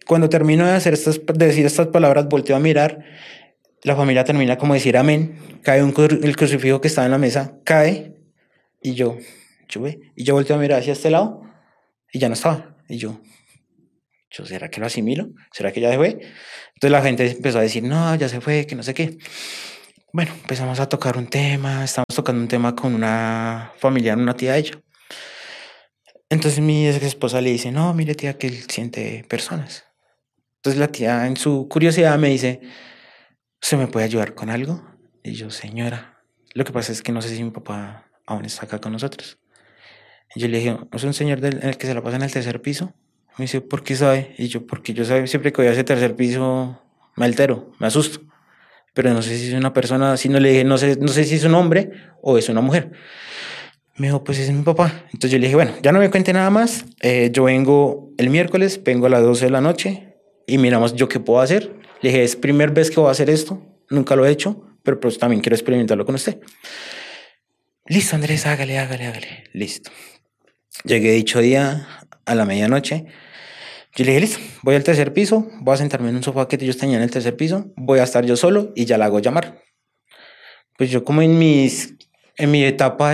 Cuando termino de decir estas palabras, volteo a mirar. La familia termina como decir amén. Cae el crucifijo que estaba en la mesa, cae. Y yo ve. Y yo volteo a mirar hacia este lado y ya no estaba. Y yo, ¿será que lo asimilo? ¿Será que ya se fue? Entonces la gente empezó a decir, no, ya se fue, que no sé qué. Bueno, empezamos a tocar un tema. Estamos tocando un tema con una familiar, una tía de ella. Entonces mi ex esposa le dice, no, mire tía, que él siente personas. Entonces la tía en su curiosidad me dice, ¿usted me puede ayudar con algo? Y yo, señora, lo que pasa es que no sé si mi papá aún está acá con nosotros. Y yo le dije, ¿es un señor en el que se la pasa en el tercer piso? Me dice, ¿por qué sabe? Y yo, porque yo sabe, siempre que voy a ese tercer piso me altero, me asusto. Pero no sé si es una persona, si no le dije, no sé si es un hombre o es una mujer. Me dijo, pues ese es mi papá. Entonces yo le dije, bueno, ya no me cuente nada más. Yo vengo el miércoles, vengo a las 12 de la noche y miramos yo qué puedo hacer. Le dije, es primera vez que voy a hacer esto, nunca lo he hecho, pero pues también quiero experimentarlo con usted. Listo, Andrés, hágale. Listo. Llegué dicho día a la medianoche. Yo le dije, listo, voy al tercer piso, voy a sentarme en un sofá que ellos tenían en el tercer piso, voy a estar yo solo y ya la hago llamar. Pues yo como en mi etapa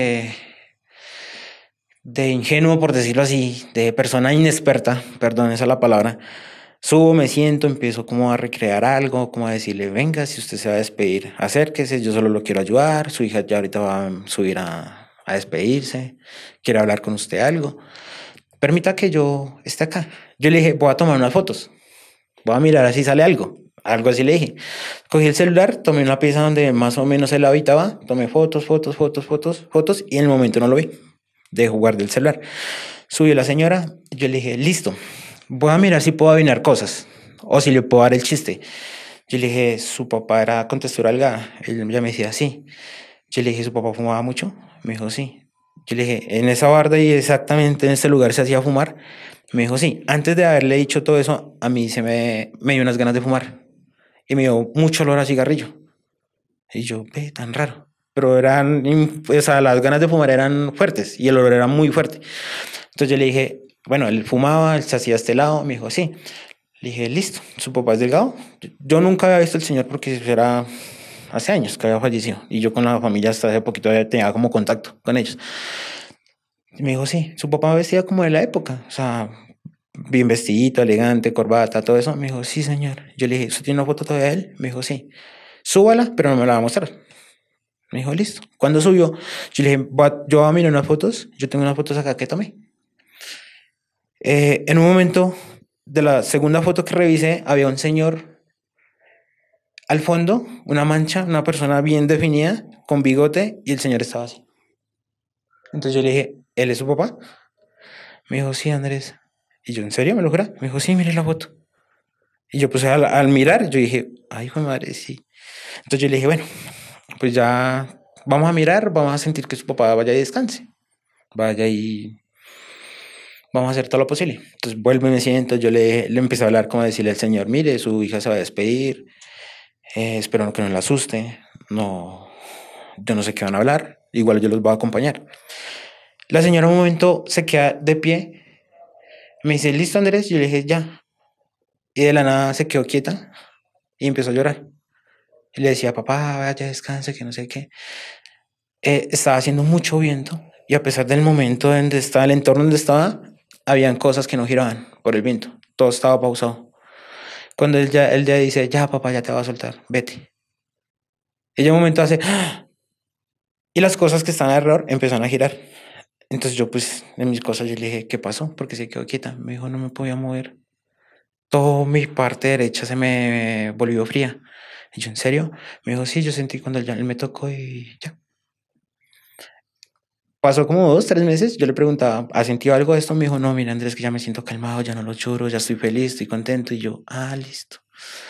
de ingenuo, por decirlo así, de persona inexperta, perdón, esa es la palabra, subo, me siento, empiezo como a recrear algo, como a decirle, venga, si usted se va a despedir, acérquese, yo solo lo quiero ayudar, su hija ya ahorita va a subir a despedirse, quiere hablar con usted algo, permita que yo esté acá. Yo le dije, voy a tomar unas fotos, voy a mirar si sale algo. Algo así le dije. Cogí el celular, tomé una pieza donde más o menos él habitaba, tomé fotos y en el momento no lo vi de jugar del celular. Subió la señora, yo le dije, listo, voy a mirar si puedo adivinar cosas o si le puedo dar el chiste. Yo le dije, su papá era con textura delgada. Él ya me decía, sí. Yo le dije, ¿su papá fumaba mucho? Me dijo, sí. Yo le dije, en esa barda y exactamente en este lugar se hacía fumar. Me dijo, sí. Antes de haberle dicho todo eso, a mí me dio unas ganas de fumar y me dio mucho olor a cigarrillo. Y yo, ve, tan raro. Pero o sea, las ganas de fumar eran fuertes y el olor era muy fuerte. Entonces yo le dije, bueno, él fumaba, él se hacía este lado. Me dijo, sí. Le dije, listo, ¿su papá es delgado? Yo nunca había visto al señor porque era hace años que había fallecido. Y yo con la familia hasta hace poquito tenía como contacto con ellos. Y me dijo, sí, su papá vestía como de la época. O sea, bien vestidito, elegante, corbata, todo eso. Me dijo, sí, señor. Yo le dije, ¿usted tiene una foto todavía de él? Me dijo, sí. Súbala, pero no me la va a mostrar. Me dijo, listo. Cuando subió, yo le dije, yo voy a mirar unas fotos. Yo tengo unas fotos acá que tomé. En un momento de la segunda foto que revisé, había un señor al fondo, una mancha, una persona bien definida, con bigote, y el señor estaba así. Entonces yo le dije, ¿él es su papá? Me dijo, sí, Andrés. Y yo, ¿en serio? ¿Me lo jura? Me dijo, sí, mire la foto. Y yo, pues al mirar, yo dije, ay, hijo de madre, sí. Entonces yo le dije, bueno, pues ya vamos a mirar, vamos a sentir que su papá vaya y descanse. Vaya y vamos a hacer todo lo posible. Entonces vuelvo y me siento, yo le empecé a hablar como a decirle al señor, mire, su hija se va a despedir, espero que no la asuste, no, yo no sé qué van a hablar, igual yo los voy a acompañar. La señora un momento se queda de pie, me dice, ¿listo, Andrés? Yo le dije, ya. Y de la nada se quedó quieta y empezó a llorar. Y le decía, papá, vaya, descanse, que no sé qué. Estaba haciendo mucho viento y a pesar del momento donde estaba, el entorno donde estaba, habían cosas que no giraban por el viento. Todo estaba pausado. Cuando él ya dice, ya, papá, ya te va a soltar, vete. Ella un momento hace, ¡ah! Y las cosas que están alrededor empezaron a girar. Entonces yo, pues, en mis cosas, yo le dije, ¿qué pasó? Porque se quedó quieta. Me dijo, no me podía mover. Toda mi parte derecha se me volvió fría. Y yo, ¿en serio? Me dijo, sí, yo sentí cuando él me tocó y ya. Pasó como 2, 3 meses. Yo le preguntaba, ¿has sentido algo de esto? Me dijo, no, mira, Andrés, que ya me siento calmado, ya no lo churo, ya estoy feliz, estoy contento. Y yo, listo.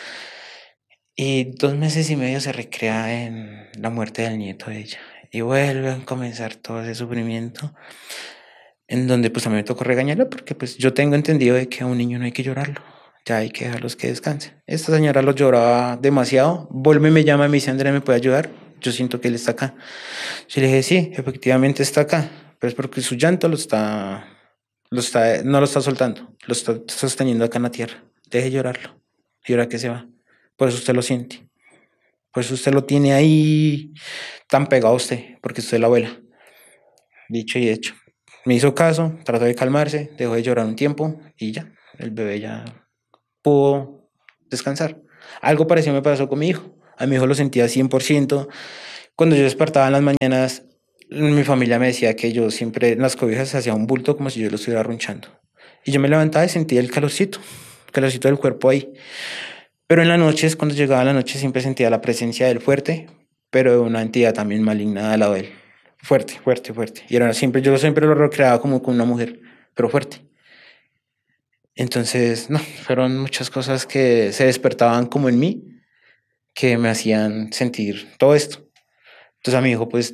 Y 2 meses y medio se recrea en la muerte del nieto de ella. Y vuelve a comenzar todo ese sufrimiento, en donde pues a mí me tocó regañarla porque pues yo tengo entendido de que a un niño no hay que llorarlo. Ya hay que dejarlos que descansen. Esta señora lo lloraba demasiado. Vuelve y me llama y me dice, Andrea, ¿me puede ayudar? Yo siento que él está acá. Yo le dije, sí, efectivamente está acá. Pero es porque su llanto no lo está soltando. Lo está sosteniendo acá en la tierra. deje de llorarlo. Y ahora que se va. Por eso usted lo siente. Por eso usted lo tiene ahí tan pegado a usted, porque usted es la abuela. Dicho y hecho. Me hizo caso, trató de calmarse, dejó de llorar un tiempo y ya, el bebé ya pudo descansar. Algo parecido me pasó con mi hijo. A mi hijo lo sentía 100%. Cuando yo despertaba en las mañanas, mi familia me decía que yo siempre en las cobijas hacía un bulto como si yo lo estuviera arrunchando. Y yo me levantaba y sentía el calorcito del cuerpo ahí. Pero en las noches, cuando llegaba la noche, siempre sentía la presencia del fuerte, pero de una entidad también maligna al lado de él. Fuerte, fuerte, fuerte. Y era siempre, yo siempre lo recreaba como con una mujer, pero fuerte. Entonces, no, fueron muchas cosas que se despertaban como en mí, que me hacían sentir todo esto. Entonces a mi hijo, pues,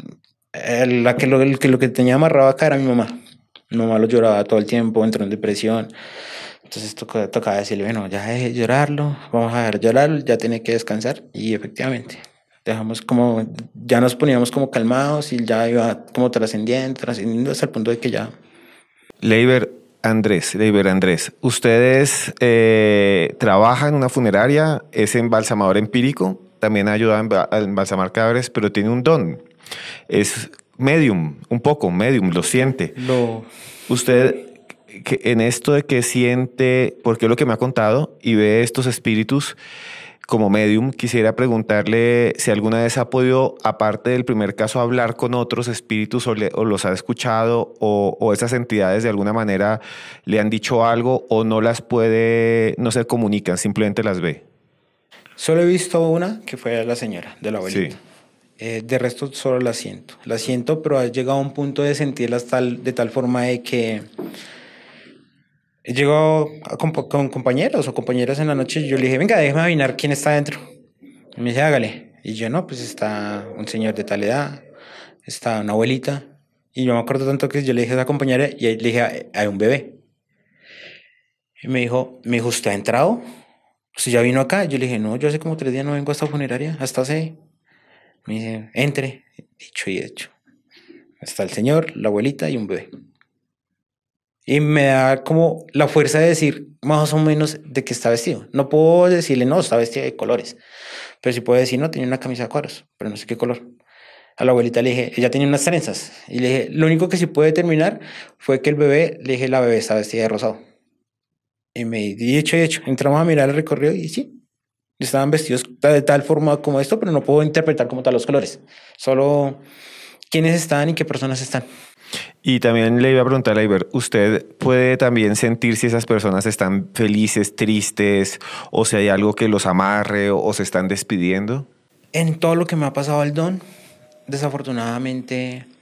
lo que tenía amarrado acá era mi mamá. Mi mamá lo lloraba todo el tiempo, entró en depresión. Entonces tocaba decirle, bueno, ya deje de llorarlo, vamos a dejar de llorarlo, ya tiene que descansar. Y efectivamente, dejamos como, ya nos poníamos como calmados y ya iba como trascendiendo hasta el punto de que ya. Leiber Andrés, ¿ustedes trabajan en una funeraria? ¿Es embalsamador empírico? También ha ayudado a embalsamar cadáveres, pero tiene un don. Es medium, un poco medium, lo siente. Lo, Usted, en esto de que siente, porque es lo que me ha contado, y ve estos espíritus como medium, quisiera preguntarle si alguna vez ha podido, aparte del primer caso, hablar con otros espíritus o los ha escuchado o esas entidades de alguna manera le han dicho algo o no las puede, no se comunican, simplemente las ve. Solo he visto una que fue la señora de la abuelita. Sí. De resto solo la siento, pero ha llegado a un punto de sentirlas de tal forma de que he llegado con compañeros o compañeras en la noche y yo le dije, venga, déjeme adivinar quién está adentro. Y me dice, hágale. Y yo, no, pues está un señor de tal edad, está una abuelita. Y yo me acuerdo tanto que yo le dije a esa compañera y le dije, hay un bebé. Y me dijo, ¿usted ha entrado? ¿Usted ya vino acá? Yo le dije, no, yo hace como 3 días no vengo a esta funeraria, hasta hace. Me dice, entre. Dicho y hecho. Está el señor, la abuelita y un bebé. Y me da como la fuerza de decir más o menos de qué está vestido. No puedo decirle, no, está vestido de colores. Pero sí puedo decir, no, tenía una camisa de cuadros, pero no sé qué color. A la abuelita le dije, ella tenía unas trenzas. Y le dije, lo único que sí pude determinar fue que el bebé, le dije, la bebé está vestida de rosado. Y me di hecho y hecho. Entramos a mirar el recorrido y sí, estaban vestidos de tal forma como esto, pero no puedo interpretar como tal los colores. Solo quiénes están y qué personas están. Y también le iba a preguntar a Leiber, ¿usted puede también sentir si esas personas están felices, tristes, o si hay algo que los amarre o se están despidiendo? En todo lo que me ha pasado al don, desafortunadamente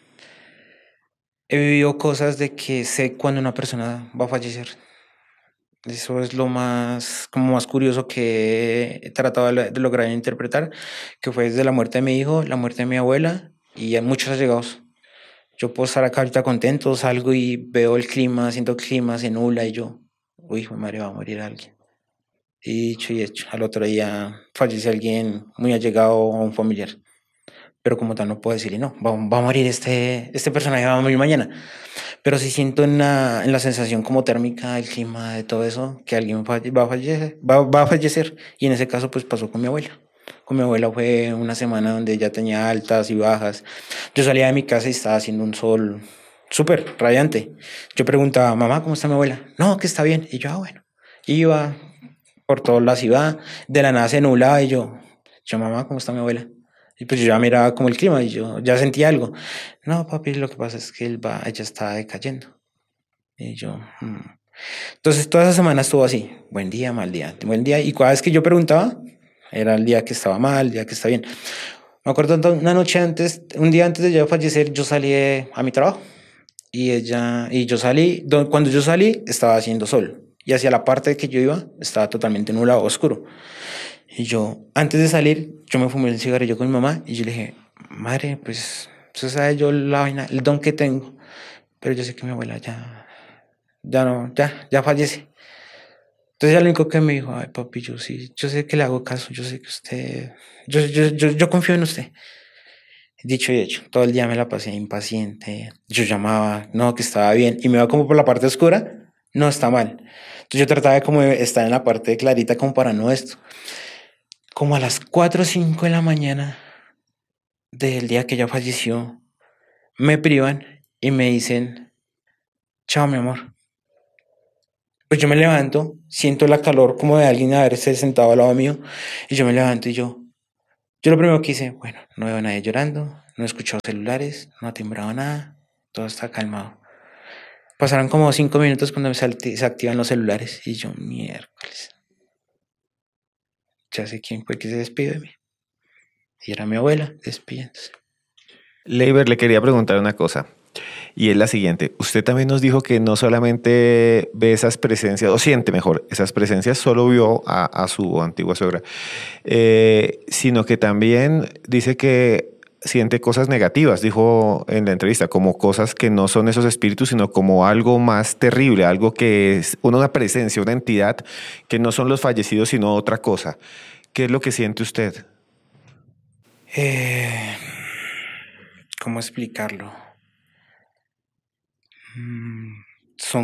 he vivido cosas de que sé cuando una persona va a fallecer. Eso es lo más, como más curioso que he tratado de lograr interpretar, que fue desde la muerte de mi hijo, la muerte de mi abuela y a muchos allegados. Yo puedo estar acá ahorita contento, salgo y veo el clima, siento el clima, se nubla y yo, uy, hijo de madre, va a morir alguien. Y dicho y hecho, al otro día fallece alguien muy allegado a un familiar. Pero como tal no puedo decirle, no, va a morir este personaje, va a morir mañana. Pero sí siento en la sensación como térmica del clima, de todo eso, que alguien va a fallecer, va a fallecer. Y en ese caso pues pasó con mi abuela. Con mi abuela fue una semana donde ella tenía altas y bajas. Yo salía de mi casa y estaba haciendo un sol súper radiante. Yo preguntaba, mamá, ¿cómo está mi abuela? No, que está bien. Y yo, bueno. Iba por toda la ciudad, de la nada se nublaba y yo, mamá, ¿cómo está mi abuela? Y pues yo ya miraba como el clima y yo ya sentía algo. No, papi, lo que pasa es que ella está decayendo. Y yo, Entonces toda esa semana estuvo así, buen día, mal día, buen día. Y cada vez que yo preguntaba, era el día que estaba mal, el día que está bien. Me acuerdo una noche antes, un día antes de ella fallecer, yo salí a mi trabajo. Y yo salí, cuando yo salí estaba haciendo sol. Y hacia la parte que yo iba estaba totalmente nublado, oscuro. Y yo, antes de salir, yo me fumé el cigarrillo con mi mamá y yo le dije, madre, pues, usted sabe yo la vaina, el don que tengo, pero yo sé que mi abuela ya no, ya fallece. Entonces ella lo único que me dijo, ay papi, yo sí, yo sé que le hago caso, yo sé que usted, yo confío en usted. Dicho y hecho, todo el día me la pasé impaciente, yo llamaba, no, que estaba bien, y me iba como por la parte oscura, no está mal. Entonces yo trataba de como de estar en la parte de clarita como para no esto. Como a las 4 o 5 de la mañana del día que ella falleció, me privan y me dicen, chao, mi amor. Pues yo me levanto, siento la calor como de alguien haberse sentado al lado mío, y yo me levanto y yo lo primero que hice, bueno, no veo a nadie llorando, no he escuchado celulares, no ha timbrado nada, todo está calmado. Pasaron como 5 minutos cuando se activan los celulares y yo, miércoles, ya sé quién fue que se despidió de mí. Y era mi abuela despidiéndose. Leiber, le quería preguntar una cosa. Y es la siguiente. Usted también nos dijo que no solamente ve esas presencias, o siente mejor, esas presencias solo vio a su antigua suegra, sino que también dice que siente cosas negativas, dijo en la entrevista, como cosas que no son esos espíritus, sino como algo más terrible, algo que es una presencia, una entidad, que no son los fallecidos, sino otra cosa. ¿Qué es lo que siente usted? Eh, ¿Cómo explicarlo? Son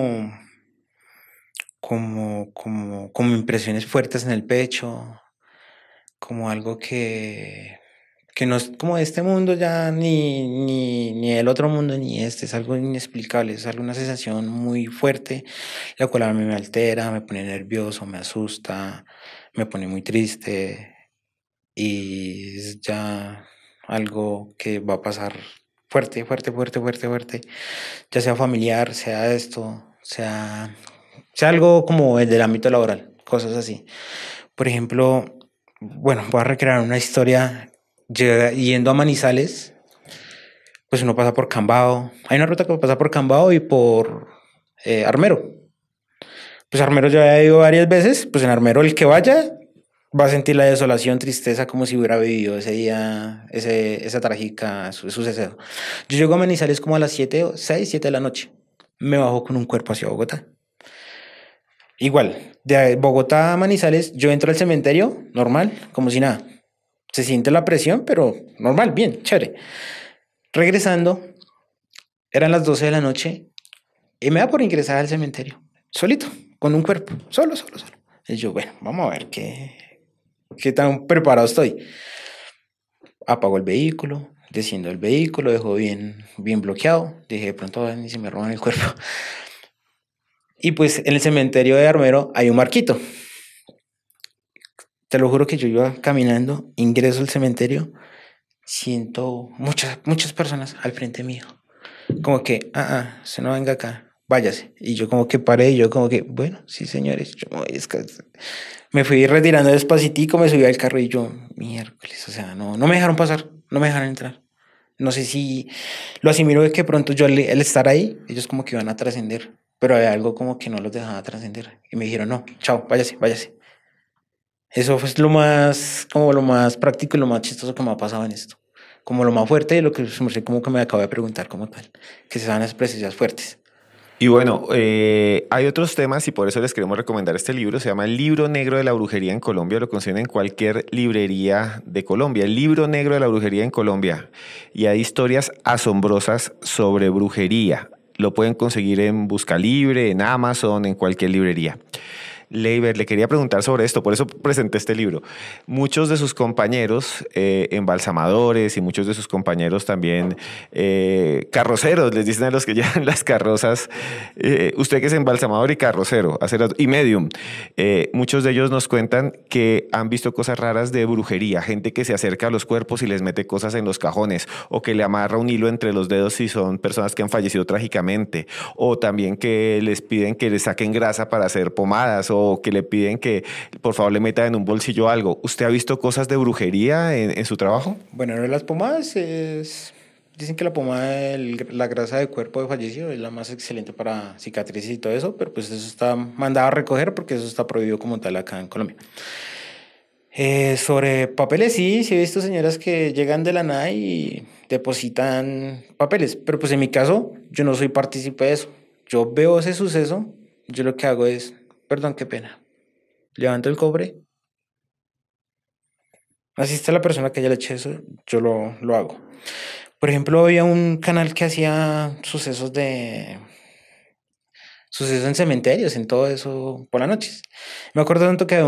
como impresiones fuertes en el pecho, como algo que no es como de este mundo ya, ni el otro mundo, ni este, es algo inexplicable, es alguna sensación muy fuerte, la cual a mí me altera, me pone nervioso, me asusta, me pone muy triste, y es ya algo que va a pasar fuerte, fuerte, fuerte, fuerte, fuerte, ya sea familiar, sea esto, sea algo como el del ámbito laboral, cosas así. Por ejemplo, bueno, voy a recrear una historia yendo a Manizales, pues uno pasa por Cambao. Hay una ruta que pasa por Cambao y por Armero. Pues Armero ya había ido varias veces, pues en Armero el que vaya va a sentir la desolación, tristeza, como si hubiera vivido ese día, esa trágica suceso. Yo llego a Manizales como a las 7, 6, 7 de la noche. Me bajo con un cuerpo hacia Bogotá. Igual, de Bogotá a Manizales, yo entro al cementerio, normal, como si nada. Se siente la presión, pero normal, bien, chévere. Regresando, eran las 12 de la noche y me da por ingresar al cementerio, solito, con un cuerpo, solo, solo, solo. Y yo, bueno, vamos a ver qué tan preparado estoy. Apago el vehículo, desciendo del vehículo, dejo bien, bien bloqueado. Dije, de pronto ni se me roban el cuerpo. Y pues en el cementerio de Armero hay un marquito. Te lo juro que yo iba caminando, ingreso al cementerio, siento muchas personas al frente mío. Como que, se no venga acá, váyase. Y yo como que paré, y yo como que, bueno, sí, señores, yo me voy a descansar. Me fui retirando despacitico, me subí al carro y yo, miércoles, o sea, no me dejaron pasar, no me dejaron entrar. No sé si lo asimilo de que pronto yo al estar ahí, ellos como que iban a trascender, pero había algo como que no los dejaba trascender. Y me dijeron, no, chao, váyase, váyase. Eso fue como lo más práctico y lo más chistoso que me ha pasado en esto. Como lo más fuerte y lo que como que me acabo de preguntar como tal, que se dan las presencias fuertes. Y bueno, hay otros temas y por eso les queremos recomendar este libro. Se llama El Libro Negro de la Brujería en Colombia. Lo consiguen en cualquier librería de Colombia. El Libro Negro de la Brujería en Colombia. Y hay historias asombrosas sobre brujería. Lo pueden conseguir en Busca Libre, en Amazon, en cualquier librería. Leiber, le quería preguntar sobre esto, por eso presenté este libro. Muchos de sus compañeros embalsamadores y muchos de sus compañeros también carroceros, les dicen a los que llevan las carrozas, usted que es embalsamador y carrocero, y medium, muchos de ellos nos cuentan que han visto cosas raras de brujería, gente que se acerca a los cuerpos y les mete cosas en los cajones, o que le amarra un hilo entre los dedos si son personas que han fallecido trágicamente, o también que les piden que les saquen grasa para hacer pomadas, o que le piden que por favor le metan en un bolsillo algo. ¿Usted ha visto cosas de brujería en su trabajo? Bueno, lo de las pomadas es... Dicen que la pomada, la grasa de cuerpo de fallecido es la más excelente para cicatrices y todo eso, pero pues eso está mandado a recoger porque eso está prohibido como tal acá en Colombia. Sobre papeles, sí, sí he visto señoras que llegan de la nada y depositan papeles, pero pues en mi caso yo no soy partícipe de eso. Yo veo ese suceso, yo lo que hago es, perdón, qué pena, levanto el cobre, así está la persona que haya le eche eso, yo lo hago. Por ejemplo, había un canal que hacía sucesos sucesos en cementerios, en todo eso, por las noches. Me acuerdo tanto que había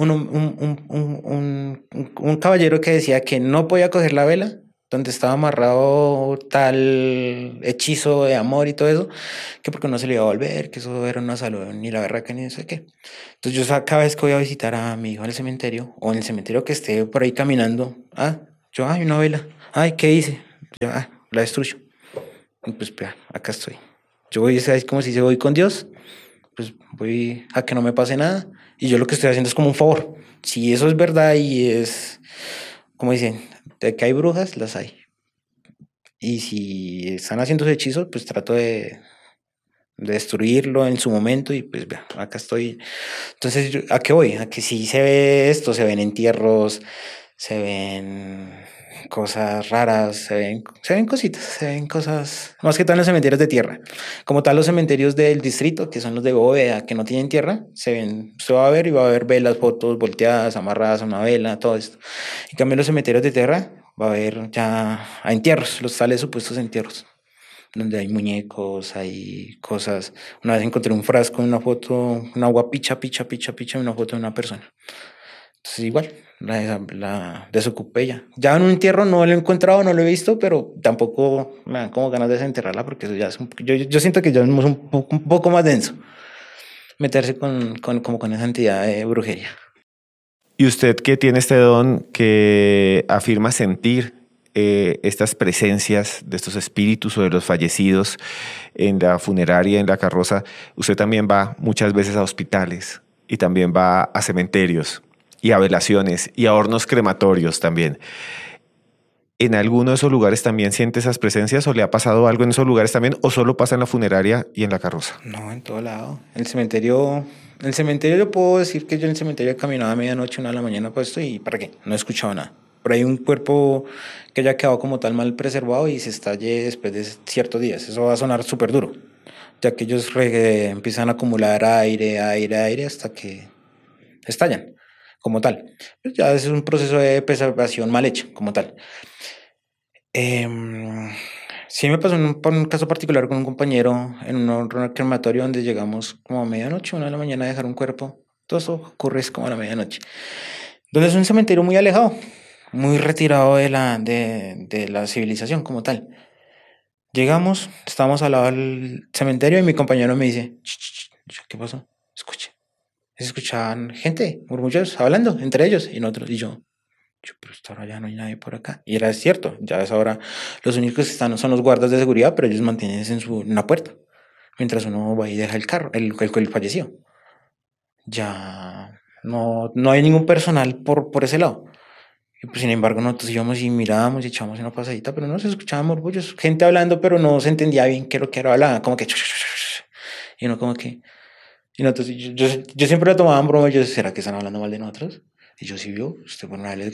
un caballero que decía que no podía coger la vela donde estaba amarrado tal hechizo de amor y todo eso, que porque no se le iba a volver, que eso era una salud, ni la berraca, ni no sé qué. Entonces cada vez que voy a visitar a mi hijo en el cementerio, o en el cementerio que esté por ahí caminando, ay, una vela, ay, ¿qué hice? Yo, la destruyo. Y pues, vea, acá estoy. Yo voy, es como si se voy con Dios, pues voy a que no me pase nada. Y yo lo que estoy haciendo es como un favor. Si eso es verdad y es, como dicen, de que hay brujas, las hay. Y si están haciendo ese hechizo, pues trato de destruirlo en su momento y pues vea, acá estoy. Entonces, ¿a qué voy? A que si se ve esto, se ven entierros, se ven cosas raras, se ven cositas, se ven cosas, más que todo en los cementerios de tierra. Como tal, los cementerios del distrito, que son los de bóveda, que no tienen tierra, se ven, usted va a ver y va a ver velas, fotos volteadas, amarradas a una vela, todo esto. En cambio, en los cementerios de tierra va a haber ya a entierros, los tales supuestos entierros donde hay muñecos, hay cosas. Una vez encontré un frasco, una foto, un agua picha, una foto de una persona. Entonces igual, la desocupé ya. Ya en un entierro no lo he encontrado, no lo he visto, pero tampoco me dan como ganas de desenterrarla porque eso ya es yo siento que ya es un poco más denso meterse como con esa entidad de brujería. Y usted que tiene este don que afirma sentir estas presencias de estos espíritus o de los fallecidos en la funeraria, en la carroza, usted también va muchas veces a hospitales y también va a cementerios y a velaciones y a hornos crematorios también. ¿En alguno de esos lugares también siente esas presencias o le ha pasado algo en esos lugares también o solo pasa en la funeraria y en la carroza? No, en todo lado. El cementerio yo puedo decir que yo en el cementerio caminaba a medianoche, 1 de la mañana, puesto y ¿para qué? No he escuchado nada. Pero hay un cuerpo que ya ha quedado como tal mal preservado y se estalle después de ciertos días. Eso va a sonar súper duro, ya que ellos empiezan a acumular aire hasta que estallan como tal. Pues ya es un proceso de preservación mal hecho como tal. Em, sí me pasó por un caso particular con un compañero en un horno crematorio donde llegamos como a medianoche, 1 de la mañana a dejar un cuerpo. Todo eso ocurre es como a la medianoche. Donde es un cementerio muy alejado, muy retirado de la civilización como tal. Llegamos, estábamos al lado del cementerio y mi compañero me dice, "Ch, ch, ch". Yo, ¿qué pasó? Escuche. Se escuchaban gente, murmullos, hablando entre ellos y nosotros. Y yo, pero hasta ahora ya no hay nadie por acá. Y era cierto, ya es ahora los únicos que están son los guardas de seguridad, pero ellos mantienen en una puerta. Mientras uno va y deja el carro, el falleció. Ya no hay ningún personal por ese lado. Y pues sin embargo nosotros íbamos y mirábamos y echábamos una pasadita, pero no se escuchaban murmullos, gente hablando, pero no se entendía bien qué es lo que era hablaba, como que y no como que y nosotros, yo siempre lo tomaba en broma, yo, ¿será que están hablando mal de nosotros? Y yo sí vio, usted por una vez,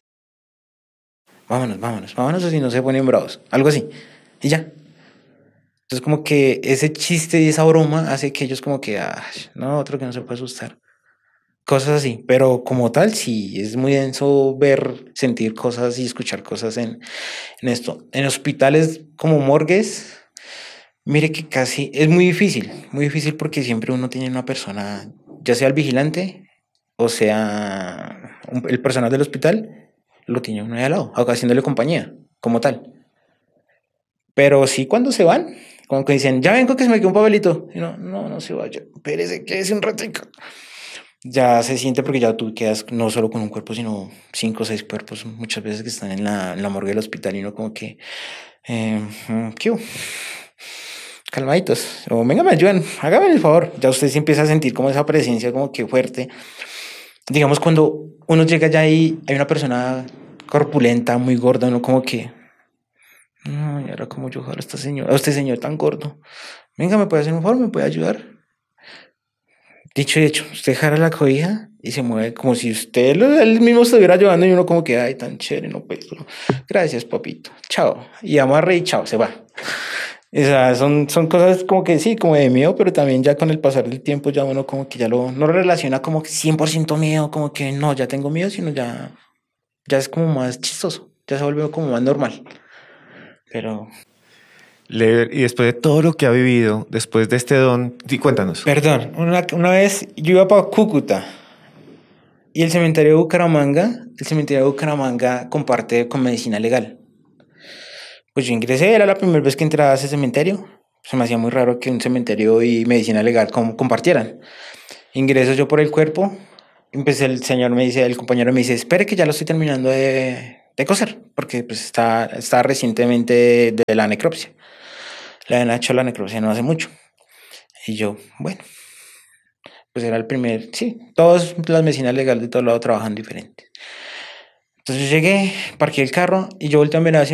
vámonos, así no se ponen bravos, algo así, y ya. Entonces como que ese chiste y esa broma hace que ellos como que, no, otro que no se puede asustar. Cosas así, pero como tal, sí, es muy denso ver, sentir cosas y escuchar cosas en esto. En hospitales como morgues, mire que casi es muy difícil porque siempre uno tiene una persona, ya sea el vigilante o sea el personal del hospital, lo tiene uno ahí al lado, haciéndole compañía, como tal. Pero sí cuando se van, como que dicen, ya vengo que se me quedó un papelito. Y no se vaya, espérese, quédese un ratico. Ya se siente porque ya tú quedas no solo con un cuerpo, sino 5 o 6 cuerpos muchas veces que están en la morgue del hospital y uno como que, ¿qué hubo? Calmaditos, o venga, me ayudan, hágame el favor. Ya usted se empieza a sentir como esa presencia como que fuerte. Digamos, cuando uno llega allá y hay una persona corpulenta, muy gorda, uno como que, no, y ahora como yo jalo a este señor tan gordo. Venga, ¿me puede hacer un favor? ¿Me puede ayudar? Dicho y hecho, usted jala la cobija y se mueve como si él mismo estuviera ayudando y uno como que, ay, tan chévere, no pues, gracias, papito, chao. Y amarre y chao, se va. O sea, son cosas como que sí, como de miedo, pero también ya con el pasar del tiempo ya uno como que ya no lo relaciona como que 100% miedo, como que no, ya tengo miedo, sino ya es como más chistoso, ya se vuelve como más normal. Pero Y después de todo lo que ha vivido, después de este don, sí, cuéntanos. Perdón, una vez yo iba para Cúcuta y el cementerio de Bucaramanga comparte con medicina legal. Pues yo ingresé, era la primera vez que entraba a ese cementerio. Se me hacía muy raro que un cementerio y medicina legal compartieran. Ingreso yo por el cuerpo. Empecé, el compañero me dice, espere que ya lo estoy terminando de coser, porque pues está recientemente de la necropsia. Le habían hecho la necropsia no hace mucho. Y yo, bueno, pues era el primer, sí, todas las medicinas legales de todo lado trabajan diferente. Entonces llegué, parqué el carro y yo volteé a mirar hacia